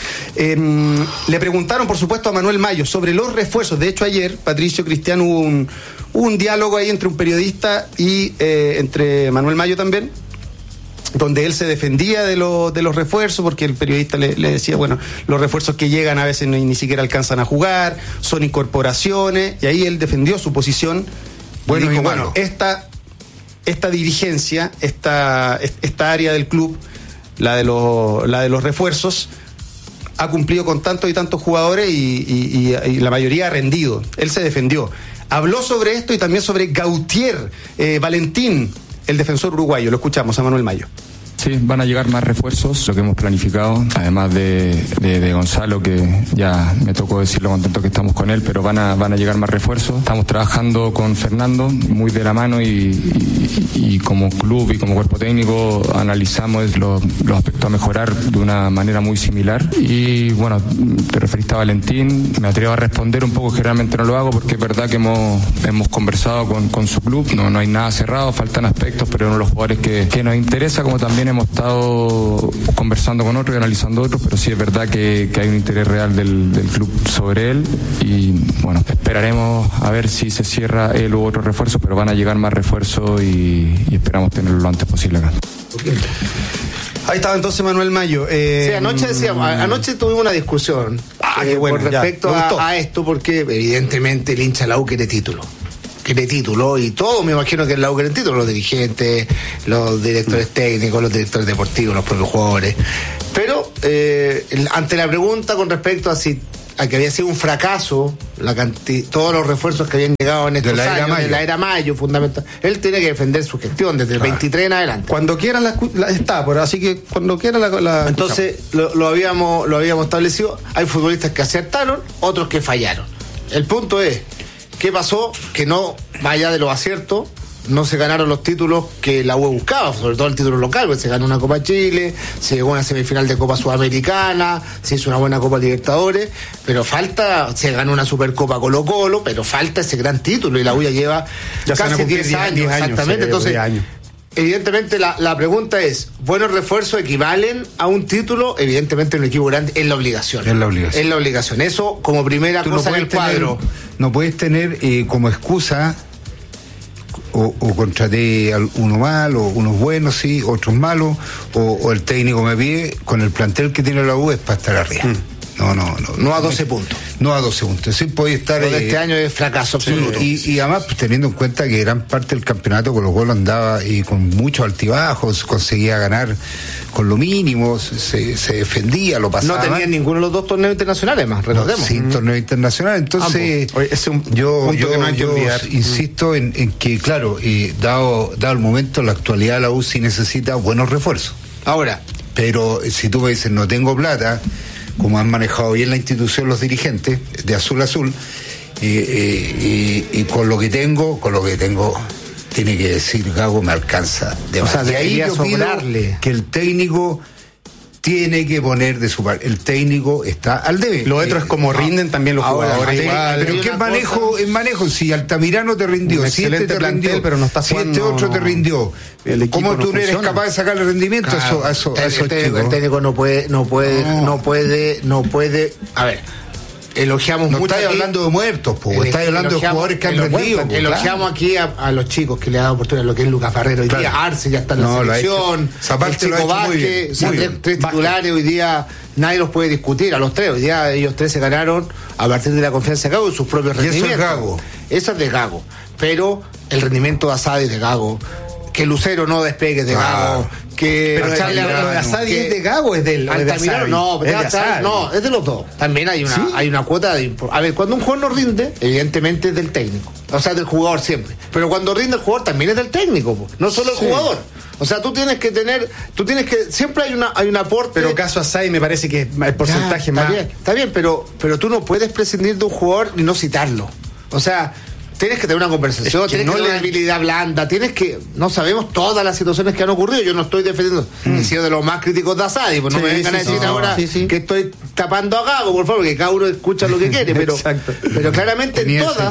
Le preguntaron, por supuesto, a Manuel Mayo sobre los refuerzos. De hecho, ayer, Patricio Cristiano, hubo un diálogo ahí entre un periodista y entre Manuel Mayo también, donde él se defendía de los refuerzos, porque el periodista le decía, bueno, los refuerzos que llegan a veces ni siquiera alcanzan a jugar, son incorporaciones, y ahí él defendió su posición. Bueno, y dijo, bueno, esta dirigencia, esta área del club, la de los refuerzos, ha cumplido con tantos y tantos jugadores y la mayoría ha rendido. Él se defendió. Habló sobre esto y también sobre Gautier Valentín, el defensor uruguayo. Lo escuchamos a Manuel Mayo. Sí, van a llegar más refuerzos, lo que hemos planificado, además de Gonzalo, que ya me tocó decir lo contento que estamos con él, pero van a llegar más refuerzos. Estamos trabajando con Fernando muy de la mano y como club y como cuerpo técnico analizamos los aspectos a mejorar de una manera muy similar. Y bueno, te referiste a Valentín, me atrevo a responder un poco, generalmente no lo hago porque es verdad que hemos conversado con su club, no hay nada cerrado, faltan aspectos, pero uno de los jugadores que nos interesa, como también hemos estado conversando con otros y analizando otros, pero sí es verdad que hay un interés real del club sobre él y bueno, esperaremos a ver si se cierra él u otro refuerzo, pero van a llegar más refuerzos y esperamos tenerlo lo antes posible acá. Ahí estaba entonces Manuel Mayo. Sí, anoche tuvimos una discusión con respecto a esto, porque evidentemente el hincha de la U quiere título y todo, me imagino que el la U quiere título, los dirigentes, los directores técnicos, los directores deportivos, los propios jugadores, pero ante la pregunta con respecto a que había sido un fracaso todos los refuerzos que habían llegado en estos años, de la era Mayo, fundamental, él tiene que defender su gestión desde el 23 en adelante. Cuando quiera está, así que cuando quiera la entonces lo habíamos establecido. Hay futbolistas que acertaron, otros que fallaron. El punto es, ¿qué pasó? Que no, más allá de los aciertos, no se ganaron los títulos que la UE buscaba, sobre todo el título local, porque se ganó una Copa Chile, se llegó a una semifinal de Copa Sudamericana, se hizo una buena Copa Libertadores, pero se ganó una Supercopa Colo-Colo, pero falta ese gran título, y la UE lleva casi 10 años, exactamente. Entonces, evidentemente la pregunta es, ¿buenos refuerzos equivalen a un título? Evidentemente en un equipo grande es la obligación. Es la obligación. Eso como primera cosa en el cuadro. No puedes tener como excusa o contraté a uno malo, unos buenos, sí, otros malos, o el técnico me pide, con el plantel que tiene la U es para estar arriba. No a 12 puntos. No a 12 puntos. Sí, puede estar. Este año es fracaso absoluto. Y además, pues, teniendo en cuenta que gran parte del campeonato Colo-Colo andaba con muchos altibajos, conseguía ganar con lo mínimo, se defendía, lo pasaba. No tenían ninguno de los dos torneos internacionales más, recordemos. Sí, torneos internacionales. Entonces, yo insisto en que, claro, dado el momento, en la actualidad la U sí necesita buenos refuerzos. Ahora, Pero si tú me dices, no tengo plata, como han manejado bien la institución los dirigentes de Azul a Azul, y con lo que tengo, tiene que decir Gago, me alcanza de más. O sea, de ahí yo pido que el técnico tiene que poner de su parte. El técnico está al debe. Lo otro es como rinden también los jugadores. Igual. Pero ¿qué manejo? Si Altamirano te rindió, si este te rindió, pero no está jugando, si este otro te rindió, ¿cómo tú no eres capaz de sacarle rendimiento a esos chicos? El técnico no puede. A ver, elogiamos mucho. No estáis hablando de muertos, estáis hablando de jugadores que han rendido. Elogiamos aquí a los chicos que le ha dado oportunidad, lo que es Lucas Ferrero. Hoy día Arce ya está en la selección. El Chico Vázquez, tres titulares. Hoy día nadie los puede discutir, a los tres. Hoy día ellos tres se ganaron a partir de la confianza de Gago y sus propios rendimientos. Eso es Gago. Eso es de Gago. Pero el rendimiento de Asadi es de Gago. Que Lucero no despegue de Gago. Pero lo de Asadi es de Gago, es del Altamirano. No, es de los dos. También hay una cuota de. A ver, cuando un jugador no rinde, evidentemente es del técnico. O sea, del jugador siempre. Pero cuando rinde el jugador también es del técnico, no solo el jugador. O sea, siempre hay un aporte. Pero caso Asadi me parece que es el porcentaje más. Está bien, pero tú no puedes prescindir de un jugador y no citarlo. O sea, tienes que tener una conversación, tienes que tener una habilidad blanda, no sabemos todas las situaciones que han ocurrido. Yo no estoy defendiendo, he sido de los más críticos de Asadi, pues no me vengan a decir ahora que estoy tapando a Gago, por favor, que cada uno escucha lo que quiere, pero claramente en todas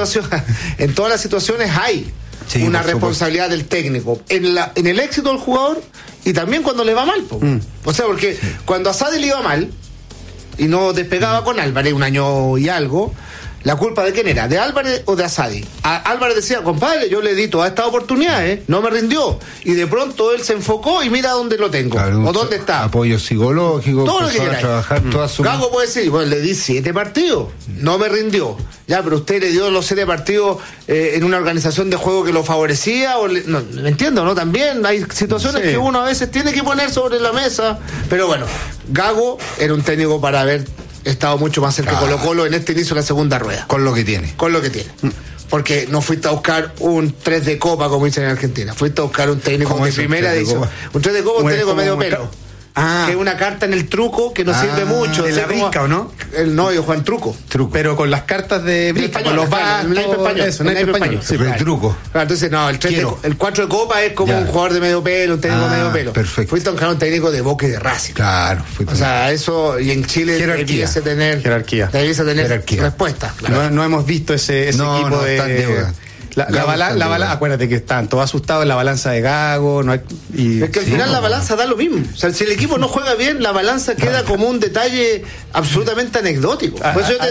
las situaciones hay una responsabilidad del técnico, en el éxito del jugador y también cuando le va mal. O sea, porque cuando a Asadi le iba mal y no despegaba con Álvarez un año y algo, ¿la culpa de quién era? ¿De Álvarez o de Asadi? Álvarez decía, compadre, yo le di todas estas oportunidades, no me rindió. Y de pronto él se enfocó y mira dónde lo tengo. Claro, o dónde está. Apoyo psicológico, todo lo que quiera trabajar toda su... Gago puede decir, bueno, le di 7 partidos, no me rindió. Ya, pero usted le dio los 7 partidos en una organización de juego que lo favorecía. No, me entiendo, ¿no? También hay situaciones que uno a veces tiene que poner sobre la mesa. Pero bueno, Gago era un técnico para haber estado mucho más cerca de Colo-Colo en este inicio de la segunda rueda. Con lo que tiene. Porque no fuiste a buscar un 3 de copa, como dicen en Argentina. Fuiste a buscar un técnico de primera edición. Un 3 de copa, un técnico medio pelo. Que es una carta en el truco que no sirve mucho. ¿De la brisca o no? Yo Juan Truco. Pero con las cartas de brisca, con los bastos, eso, español. El truco. Entonces, el 4 de copa es como un jugador de medio pelo, un técnico medio pelo. Perfecto. Fuiste a buscar un técnico de Boca y de Racing. Claro. O sea, eso, y en Chile debiese tener respuesta. Claro. No hemos visto ese equipo de... acuérdate que están todos asustados en la balanza de Gago. Es que al final la balanza da lo mismo. O sea, si el equipo no juega bien, la balanza queda como un detalle absolutamente anecdótico. Por eso yo te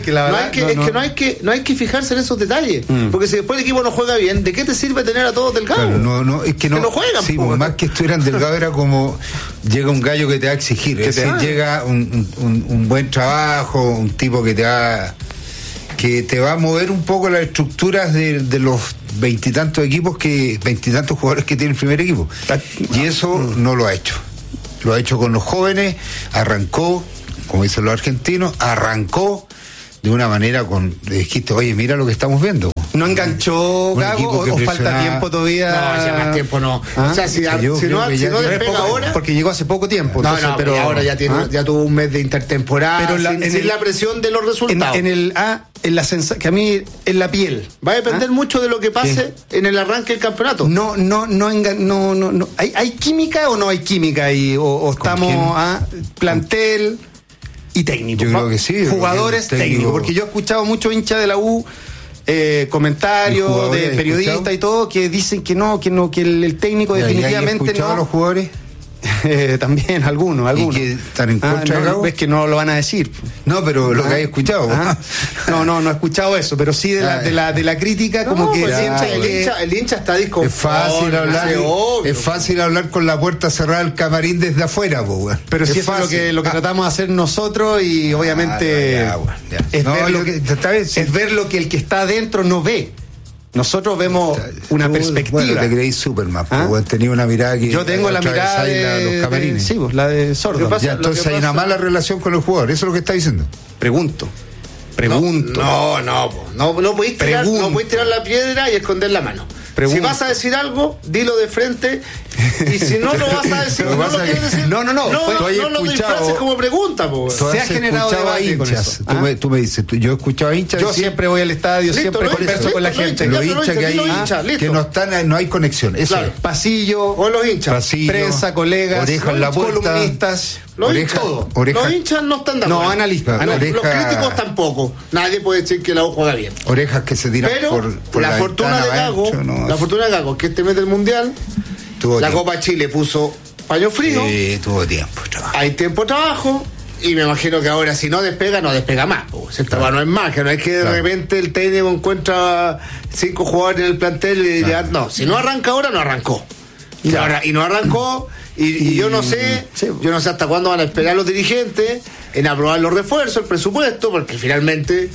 decía, no hay que fijarse en esos detalles. Porque si después el equipo no juega bien, ¿de qué te sirve tener a todos delgados? Claro, es que no juegan. Sí, más que estuvieran delgados era como llega un gallo que te va a exigir. Es decir, llega un buen trabajo, un tipo que te va a mover un poco las estructuras de los 20 y tantos jugadores que tiene el primer equipo. Y eso no lo ha hecho. Lo ha hecho con los jóvenes, arrancó, como dicen los argentinos, de una manera le dijiste, oye, mira lo que estamos viendo. ¿No enganchó Gago o falta tiempo todavía? No, ya más tiempo no. O sea, si no despega ahora... Porque llegó hace poco tiempo. Pero ahora ya tuvo un mes de intertemporada, pero sin la presión de los resultados. Que a mí, en la piel. Va a depender mucho de lo que pase en el arranque del campeonato. No. ¿Hay química o no hay química ahí? ¿O estamos a plantel y técnico? Yo creo que sí. Jugadores técnicos. Porque yo he escuchado muchos hinchas de la U, comentarios de periodistas y todo, que dicen que el técnico definitivamente no. ¿Los jugadores? También algunos. ¿Y que están en contra de Gago? Es que no lo van a decir. No, pero lo que hay escuchado. No he escuchado eso, pero sí de la crítica, como que el hincha está disconforme. Es fácil hablar con la puerta cerrada del camarín desde afuera, pero sí, eso es lo que tratamos de hacer nosotros, y obviamente es ver lo que el que está adentro no ve. Nosotros vemos una perspectiva. Bueno, te creéis Superman, tenía una mirada que... Yo tengo la mirada de los camarines. La de sordo. Entonces hay una mala relación con los jugadores, eso es lo que está diciendo. Pregunto. No podéis tirar la piedra y esconder la mano. Si vas a decir algo, dilo de frente. Y si no lo vas a decir, no lo quieres decir. No lo disfraces como pregunta, po. Se ha generado debate con eso. Tú me dices, yo he escuchado hinchas. Yo siempre voy al estadio, siempre converso con la gente. Los hinchas que hay, que no hay conexión. Eso es. Pasillo, o los hinchas. Prensa, colegas, orejas en la puerta, columnistas. Los hinchas no están de acuerdo. No, analistas. Los críticos tampoco. Nadie puede decir que la U juega bien. Orejas que se tiran por la fortuna de Gago, la fortuna de Gago, que este mes del Mundial, la Copa Chile puso paño frío. Tuvo tiempo de trabajo. Hay tiempo de trabajo. Y me imagino que ahora si no despega más. No es más, que no es que de repente el técnico encuentra 5 jugadores en el plantel y ya, no, si no arranca ahora, no arrancó. Y no arrancó. Y yo no sé hasta cuándo van a esperar los dirigentes en aprobar los refuerzos, el presupuesto, porque finalmente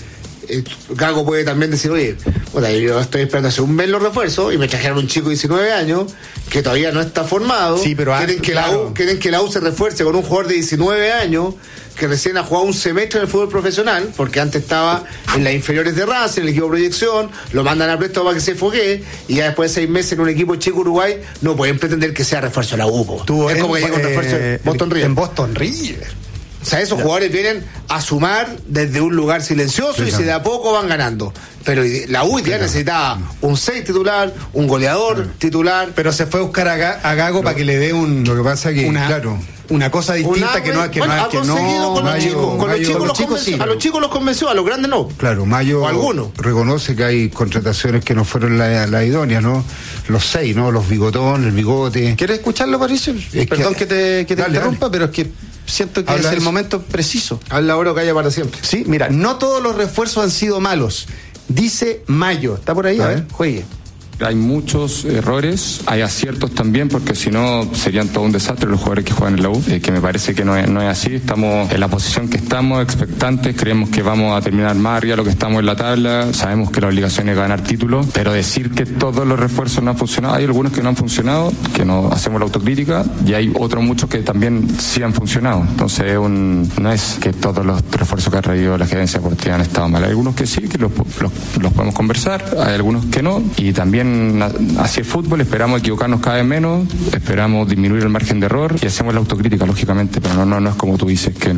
Gago puede también decir, oye, yo estoy esperando hace un mes los refuerzos y me trajeron un chico de 19 años que todavía no está formado. Sí, pero quieren que la U se refuerce con un jugador de 19 años que recién ha jugado un semestre en el fútbol profesional, porque antes estaba en las inferiores de Racing, en el equipo de proyección, lo mandan a préstamo para que se foguee, y ya después de 6 meses en un equipo chico Uruguay, no pueden pretender que sea refuerzo de la U. Es como que llega un refuerzo en Boston River. En Boston River. O sea, esos jugadores vienen a sumar desde un lugar silencioso y si de a poco van ganando. Pero la U ya necesitaba un 6 titular, un goleador titular. Pero se fue a buscar a Gago para que le dé lo que pasa que, una cosa distinta que no ha conseguido con los chicos. A los chicos los convenció, a los grandes no. Claro, Mayo reconoce que hay contrataciones que no fueron la idónea, ¿no? Los 6, ¿no? Los Bigotón, el Bigote. ¿Quieres escucharlo, Patricio? Perdón que te interrumpa, pero es que siento que es el momento preciso. Habla ahora que haya para siempre. Sí, mira, no todos los refuerzos han sido malos. Dice Mayo, ¿está por ahí? A ver, juegue. Hay muchos errores, hay aciertos también, porque si no serían todo un desastre los jugadores que juegan en la U, que me parece que no es así. Estamos en la posición que estamos, expectantes, creemos que vamos a terminar más arriba de lo que estamos en la tabla, sabemos que la obligación es ganar títulos, pero decir que todos los refuerzos no han funcionado, hay algunos que no han funcionado, que no hacemos la autocrítica, y hay otros muchos que también sí han funcionado. Entonces no es que todos los refuerzos que ha traído la gerencia deportiva han estado mal, hay algunos que sí, que los podemos conversar, hay algunos que no, y también hacia el fútbol esperamos equivocarnos cada vez menos, esperamos disminuir el margen de error y hacemos la autocrítica, lógicamente, pero no es como tú dices que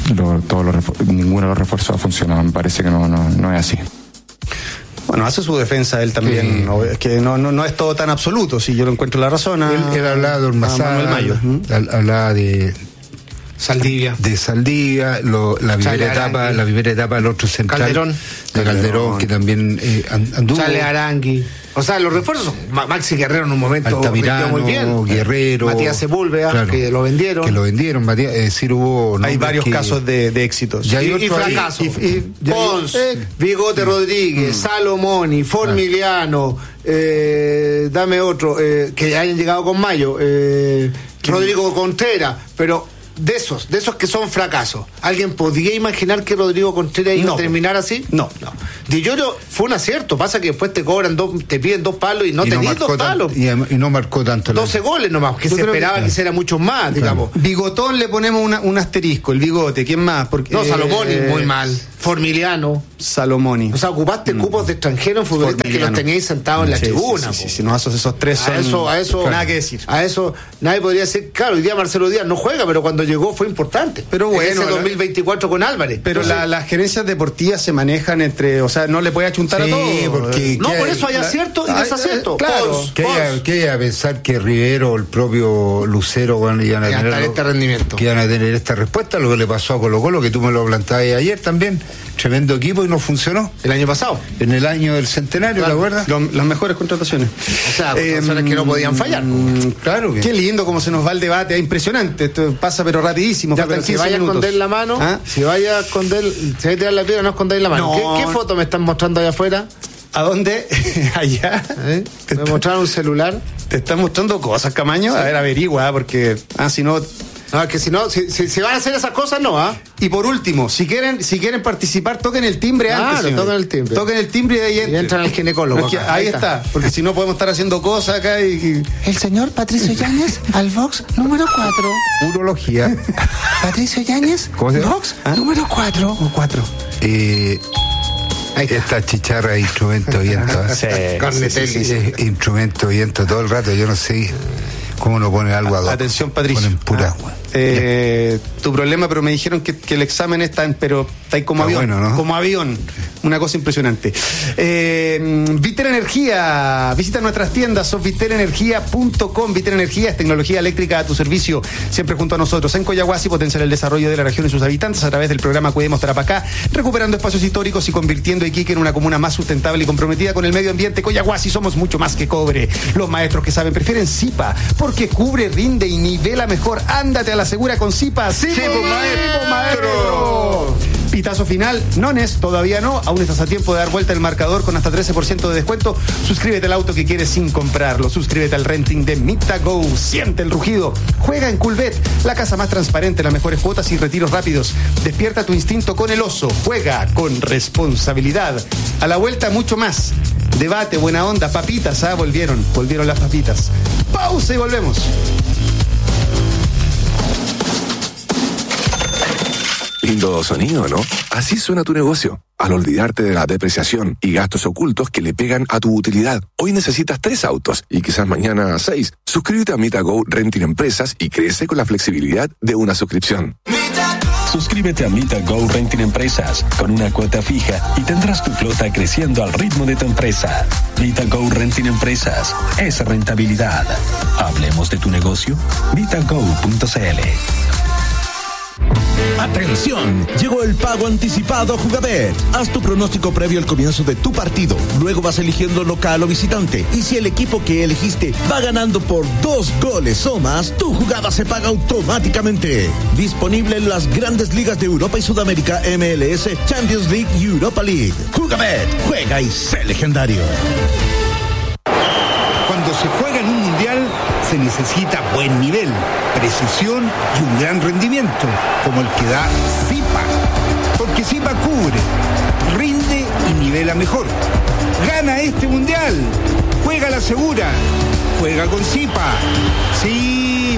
ninguno de los refuerzos ha funcionado. Me parece que no es así. Bueno, hace su defensa él también, es que no es todo tan absoluto, si yo lo encuentro la razón. Él hablaba de Ormazábal, Mayo. Hablaba de Saldivia. La primera etapa del otro central. Calderón, que también anduvo. Sale Arangui. O sea, los refuerzos, Maxi Guerrero en un momento Altamirano, muy bien. Guerrero. Matías Sepúlveda, que lo vendieron. Matías, hubo... Hay varios casos de éxitos. Y fracasos. Pons, Bigote Rodríguez, Salomoni, Formiliano, dame otro, que hayan llegado con Mayo, Rodrigo Contreras, pero... De esos que son fracasos, ¿alguien podía imaginar que Rodrigo Contreras iba a terminar así? No. Di Llorio fue un acierto, pasa que después te piden 2 palos y no tenías 2 palos. Y no marcó tanto. 12 goles nomás, que se esperaba que hiciera muchos más, digamos. Bigotón le ponemos un asterisco, el Bigote, ¿quién más? Salomoni, muy mal. Formiliano. Salomoni. O sea, ocupaste cupos de extranjeros en futbolistas que los teníais sentados en la tribuna. Sí, no, esos tres son... A eso nada que decir. A eso nadie podría decir, claro, hoy día Marcelo Díaz no juega, pero cuando llegó fue importante. Pero bueno, ese 2024 con Álvarez. Pero las gerencias deportivas se manejan entre, o sea, no le puede achuntar a todo. Porque por eso hay acierto y desacierto. Claro. ¿Qué a pensar que Rivero, el propio Lucero, iban a tener este rendimiento? Que iban a tener esta respuesta, lo que le pasó a Colo-Colo, que tú me lo plantabas ayer también. Tremendo equipo y no funcionó. El año pasado. En el año del centenario, ¿te acuerdas? Las mejores contrataciones. O sea, contrataciones que no podían fallar. Claro que. Qué lindo cómo se nos va el debate, es impresionante. Esto pasa pero rapidísimo. Ya, pero si vaya a esconder la mano, si vaya a tirar la piedra, no esconder la mano. ¿Qué foto me están mostrando allá afuera? ¿A dónde? Allá. ¿Me mostraron un celular? ¿Te están mostrando cosas, Camaño? Sí. A ver, averigua, porque si no... No, que si no, si van a hacer esas cosas, no, Y por último, si quieren participar, toquen el timbre antes. Toquen el timbre. Toquen el timbre y de ahí entran al ginecólogo. Ahí está, porque si no podemos estar haciendo cosas acá y... El señor Patricio Yáñez al box número 4. Urología. Patricio Yáñez, box número 4. O 4. Esta chicharra de instrumento de viento. Instrumento de viento todo el rato, yo no sé cómo no pone algo a dos. Atención, Patricio. Ponen pura agua. Tu problema, pero me dijeron que el examen está ahí como avión. Bueno, ¿no? Como avión. Una cosa impresionante. Vitel Energía. Visita nuestras tiendas, sofvitelenergia.com. Vitel Energía es tecnología eléctrica a tu servicio, siempre junto a nosotros. En Coyahuasi, potenciar el desarrollo de la región y sus habitantes a través del programa Cuidemos Tarapacá, recuperando espacios históricos y convirtiendo a Iquique en una comuna más sustentable y comprometida con el medio ambiente. Coyahuasi, somos mucho más que cobre. Los maestros que saben prefieren Zipa, porque cubre, rinde y nivela mejor. Ándate a la segura con Zipa. ¡Sí, maestro! Pitazo final, nones, todavía no, aún estás a tiempo de dar vuelta el marcador con hasta 13% de descuento. Suscríbete al auto que quieres sin comprarlo, suscríbete al renting de Mitago, siente el rugido, juega en Coolbet, la casa más transparente, las mejores cuotas y retiros rápidos. Despierta tu instinto con el oso, juega con responsabilidad. A la vuelta mucho más, debate, buena onda, papitas, volvieron las papitas. Pausa y volvemos. Lindo sonido, ¿no? Así suena tu negocio. Al olvidarte de la depreciación y gastos ocultos que le pegan a tu utilidad. Hoy necesitas 3 autos y quizás mañana 6. Suscríbete a Mitago Renting Empresas y crece con la flexibilidad de una suscripción. Suscríbete a Mitago Renting Empresas con una cuota fija y tendrás tu flota creciendo al ritmo de tu empresa. Mitago Renting Empresas es rentabilidad. Hablemos de tu negocio. Mitago.cl. ¡Atención! Llegó el pago anticipado Jugabet. Haz tu pronóstico previo al comienzo de tu partido. Luego vas eligiendo local o visitante. Y si el equipo que elegiste va ganando por 2 goles o más, tu jugada se paga automáticamente. Disponible en las grandes ligas de Europa y Sudamérica, MLS, Champions League y Europa League. Jugabet, juega y sé legendario. Cuando se juega en un mundial, se necesita buen nivel, precisión y un gran rendimiento, como el que da Zipa. Porque Zipa cubre, rinde y nivela mejor. Gana este mundial. Juega la segura. Juega con Zipa. Sí,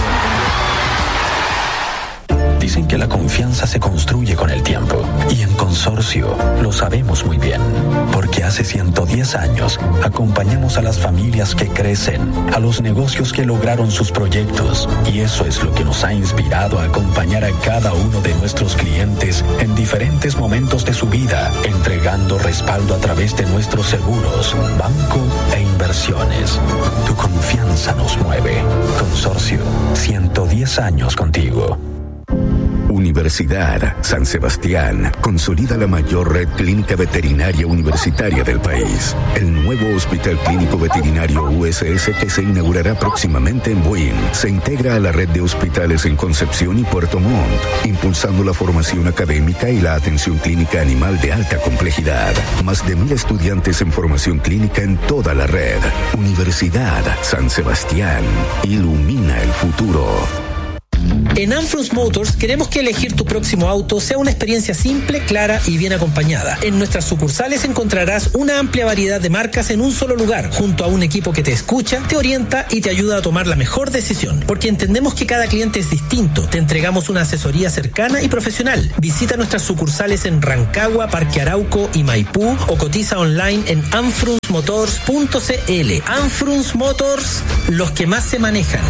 Dicen que la confianza se construye con el tiempo y en Consorcio lo sabemos muy bien, porque hace 110 años acompañamos a las familias que crecen, a los negocios que lograron sus proyectos, y eso es lo que nos ha inspirado a acompañar a cada uno de nuestros clientes en diferentes momentos de su vida, entregando respaldo a través de nuestros seguros, banco e inversiones. Tu confianza nos mueve. Consorcio, 110 años contigo. Universidad San Sebastián consolida la mayor red clínica veterinaria universitaria del país. El nuevo Hospital Clínico Veterinario USS, que se inaugurará próximamente en Buin, se integra a la red de hospitales en Concepción y Puerto Montt, impulsando la formación académica y la atención clínica animal de alta complejidad. Más de 1,000 estudiantes en formación clínica en toda la red. Universidad San Sebastián ilumina el futuro. En Anfrunz Motors queremos que elegir tu próximo auto sea una experiencia simple, clara y bien acompañada. En nuestras sucursales encontrarás una amplia variedad de marcas en un solo lugar, junto a un equipo que te escucha, te orienta y te ayuda a tomar la mejor decisión. Porque entendemos que cada cliente es distinto, te entregamos una asesoría cercana y profesional. Visita nuestras sucursales en Rancagua, Parque Arauco y Maipú o cotiza online en anfrunzmotors.cl. Anfrunz Motors, los que más se manejan.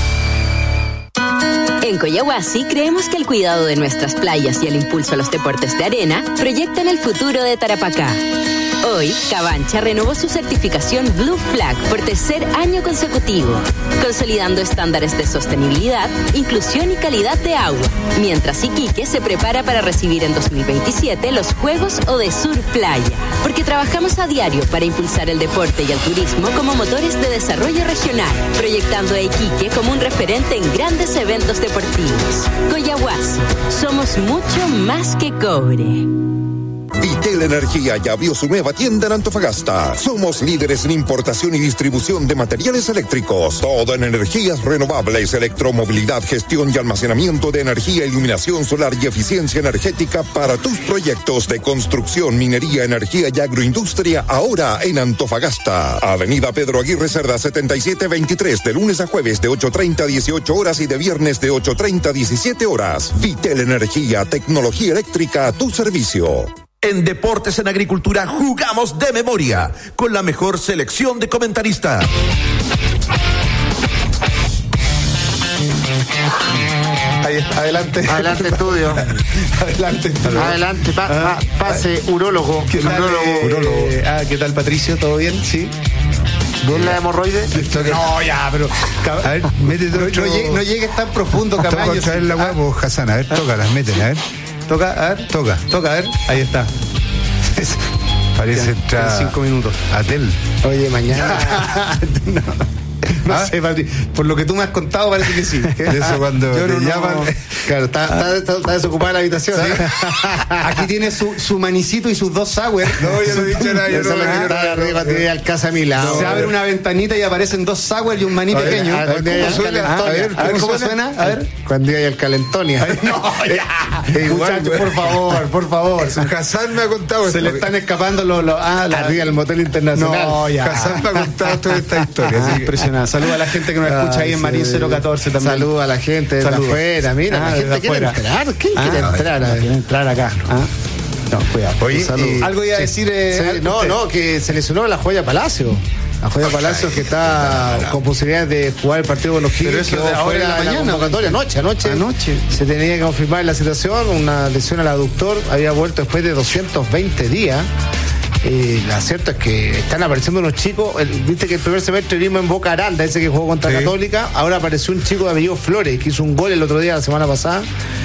En Coyahuasi creemos que el cuidado de nuestras playas y el impulso a los deportes de arena proyectan el futuro de Tarapacá. Hoy, Cabancha renovó su certificación Blue Flag por 3er año consecutivo, consolidando estándares de sostenibilidad, inclusión y calidad de agua, mientras Iquique se prepara para recibir en 2027 los Juegos Odesur Playa, porque trabajamos a diario para impulsar el deporte y el turismo como motores de desarrollo regional, proyectando a Iquique como un referente en grandes eventos deportivos. Coyahuasi, somos mucho más que cobre. Vitel Energía ya abrió su nueva tienda en Antofagasta. Somos líderes en importación y distribución de materiales eléctricos. Todo en energías renovables, electromovilidad, gestión y almacenamiento de energía, iluminación solar y eficiencia energética para tus proyectos de construcción, minería, energía y agroindustria, ahora en Antofagasta. Avenida Pedro Aguirre Cerda 7723, de lunes a jueves de 8:30 a 18 horas y de viernes de 8:30 a 17 horas. Vitel Energía, tecnología eléctrica a tu servicio. En Deportes en Agricultura jugamos de memoria, con la mejor selección de comentaristas. Ahí está, adelante. Adelante, estudio. Adelante, pase, urólogo. Urólogo. ¿Qué tal, Patricio? ¿Todo bien? Sí. ¿Bien la hemorroide? No, ya, pero. A ver, métete otro. No llegues tan profundo, Camaño. Toca traer la huevo, Hassan. A ver, tócalas, métela, a ver. Toca, a ver. Toca, a ver. Ahí está. Parece entrar 5 minutos. Atel. Oye, mañana. No sé, Patri, por lo que tú me has contado parece que sí. Eso cuando te llaman. Claro, está desocupada la habitación. ¿Sí? Aquí tiene su manicito y sus 2 sour. No, yo no he dicho nada. Yo no está arriba, tiene al casa a mi lado. Se abre una ventanita y aparecen 2 sour y un maní pequeño. A ver cómo suena. A ver. Cuando hay el Calentonia. No, ya. Muchachos, por favor. Hassan me ha contado. Se le están escapando arriba el motel internacional. No, ya. Hassan me ha contado toda esta historia. Impresionante. Saludos a la gente que nos escucha ahí en Marín 014 también. Saludos a la gente de afuera. Mira, la gente quiere entrar. ¿Quién quiere entrar? Quiere entrar acá. No, cuidado. Oye, algo iba a decir. Que se lesionó la Joya Palacio. La Joya Palacio que está con posibilidades de jugar el partido con los Higgins. Pero eso de ahora en la mañana. Convocatoria, anoche. Se tenía que confirmar la situación. Una lesión al aductor. Había vuelto después de 220 días. Lo cierto es que están apareciendo unos chicos. Viste que el primer semestre vimos en Boca Aranda, ese que jugó contra Católica. Ahora apareció un chico de apellido Flores, que hizo un gol el otro día, la semana pasada.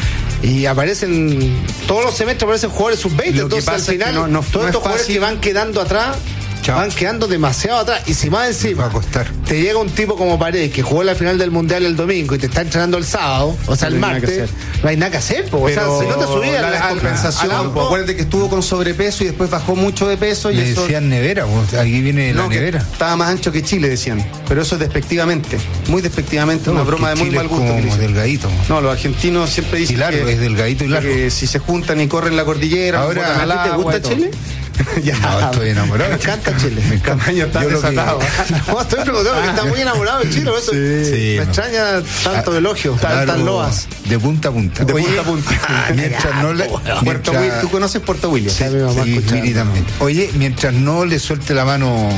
Y aparecen, todos los semestres aparecen jugadores sub-20. Entonces al final, todos estos jugadores que van quedando atrás, van quedando demasiado atrás. Y si más encima va a costar. Te llega un tipo como Paredes, que jugó la final del Mundial el domingo y te está entrenando el sábado, o sea, el martes, no hay nada que hacer. O sea, si no te subías a la compensación, acuérdate que estuvo con sobrepeso y después bajó mucho de peso. Y eso decían nevera, aquí viene la nevera. Estaba más ancho que Chile, decían. Pero eso es despectivamente, muy despectivamente, una broma de muy Chile mal gusto. Como delgadito. No, los argentinos siempre dicen que es delgadito y largo. Que si se juntan y corren la cordillera. Ahora, ¿a ti te gusta Chile? Ya, no, estoy enamorado. Me encanta Chile. Me encanta. Camaño está desatado. No, estoy preguntando porque está muy enamorado de Chile. Eso me extraña tanto elogio, tantas loas. De punta a punta. De punta a punta. Mientras no le. Puerto William. ¿Tú conoces Puerto William? Sí, Miri también. Oye, mientras no le suelte la mano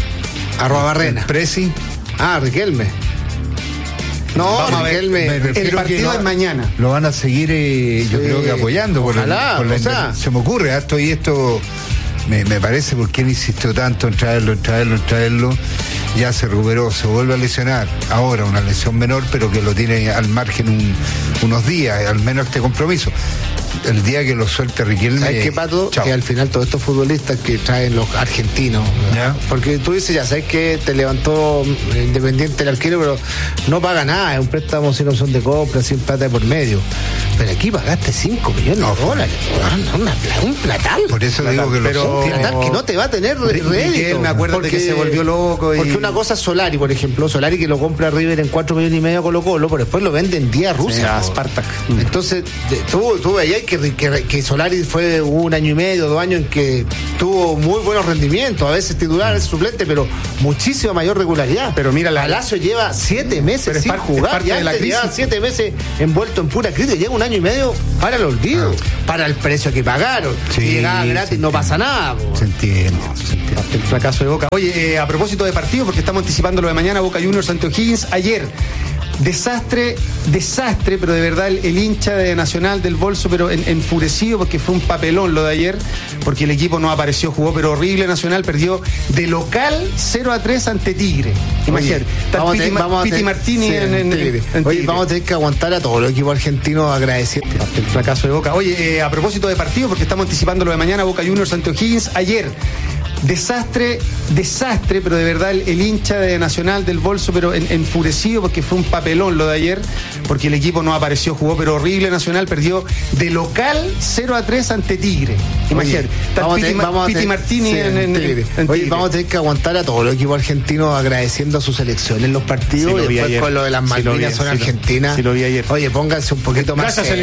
a Barrena. Presi. Riquelme. No, Riquelme. El partido es mañana. Lo van a seguir, yo creo que apoyando. Ojalá, se me ocurre, esto me parece, porque él insistió tanto en traerlo. Ya se recuperó, se vuelve a lesionar. Ahora una lesión menor, pero que lo tiene al margen unos días, al menos este compromiso. El día que lo suelte Riquelme. ¿Sabes qué, Pato? Que al final todos estos futbolistas que traen los argentinos, porque tú dices, ya sabes que te levantó Independiente el arquero, pero no paga nada, es un préstamo sin opción de compra, sin plata de por medio. Pero aquí pagaste 5 millones de dólares. Un platal. Por eso digo que un platal que no te va a tener rédito. Me acuerdo que se volvió loco. Porque una cosa es Solari, por ejemplo. Solari que lo compra River en 4 millones y medio a Colo-Colo, pero después lo vende en día Rusia. A Spartak. Entonces, tú veías que Solari fue 1 año y medio, 2 años en que tuvo muy buenos rendimientos, a veces titular, a veces suplente, pero muchísima mayor regularidad. Pero mira, la Lazio lleva 7 meses sin jugar, y antes lleva 7 meses envuelto en pura crítica, llega 1 año y medio para el olvido, para el precio que pagaron. Si llegaba gratis no pasa nada. Se entiende. El fracaso de Boca. Oye, a propósito de partido, porque estamos anticipando lo de mañana, Boca Juniors ante O'Higgins. Ayer, desastre, pero de verdad el hincha de Nacional del bolso, pero enfurecido porque fue un papelón lo de ayer, porque el equipo no apareció, jugó pero horrible. Nacional perdió de local 0-3 ante Tigre. Imagínate, Piti Martini en Tigre. Oye, vamos a tener que aguantar a todos los equipos argentinos agradeciendo el fracaso de Boca. Oye, a propósito de partido, porque estamos anticipando lo de mañana, Boca Juniors ante O'Higgins. Ayer, desastre, pero de verdad el hincha de Nacional del bolso, pero enfurecido porque fue un papelón lo de ayer, porque el equipo no apareció, jugó pero horrible. Nacional perdió de local 0-3 ante Tigre. Imagínate, Piti Martini en Tigre. Oye, vamos a tener que aguantar a todos los equipos argentinos agradeciendo a su selección en los partidos, y después con lo de las Malvinas son argentinas. Sí, lo vi ayer. Oye, pónganse un poquito más.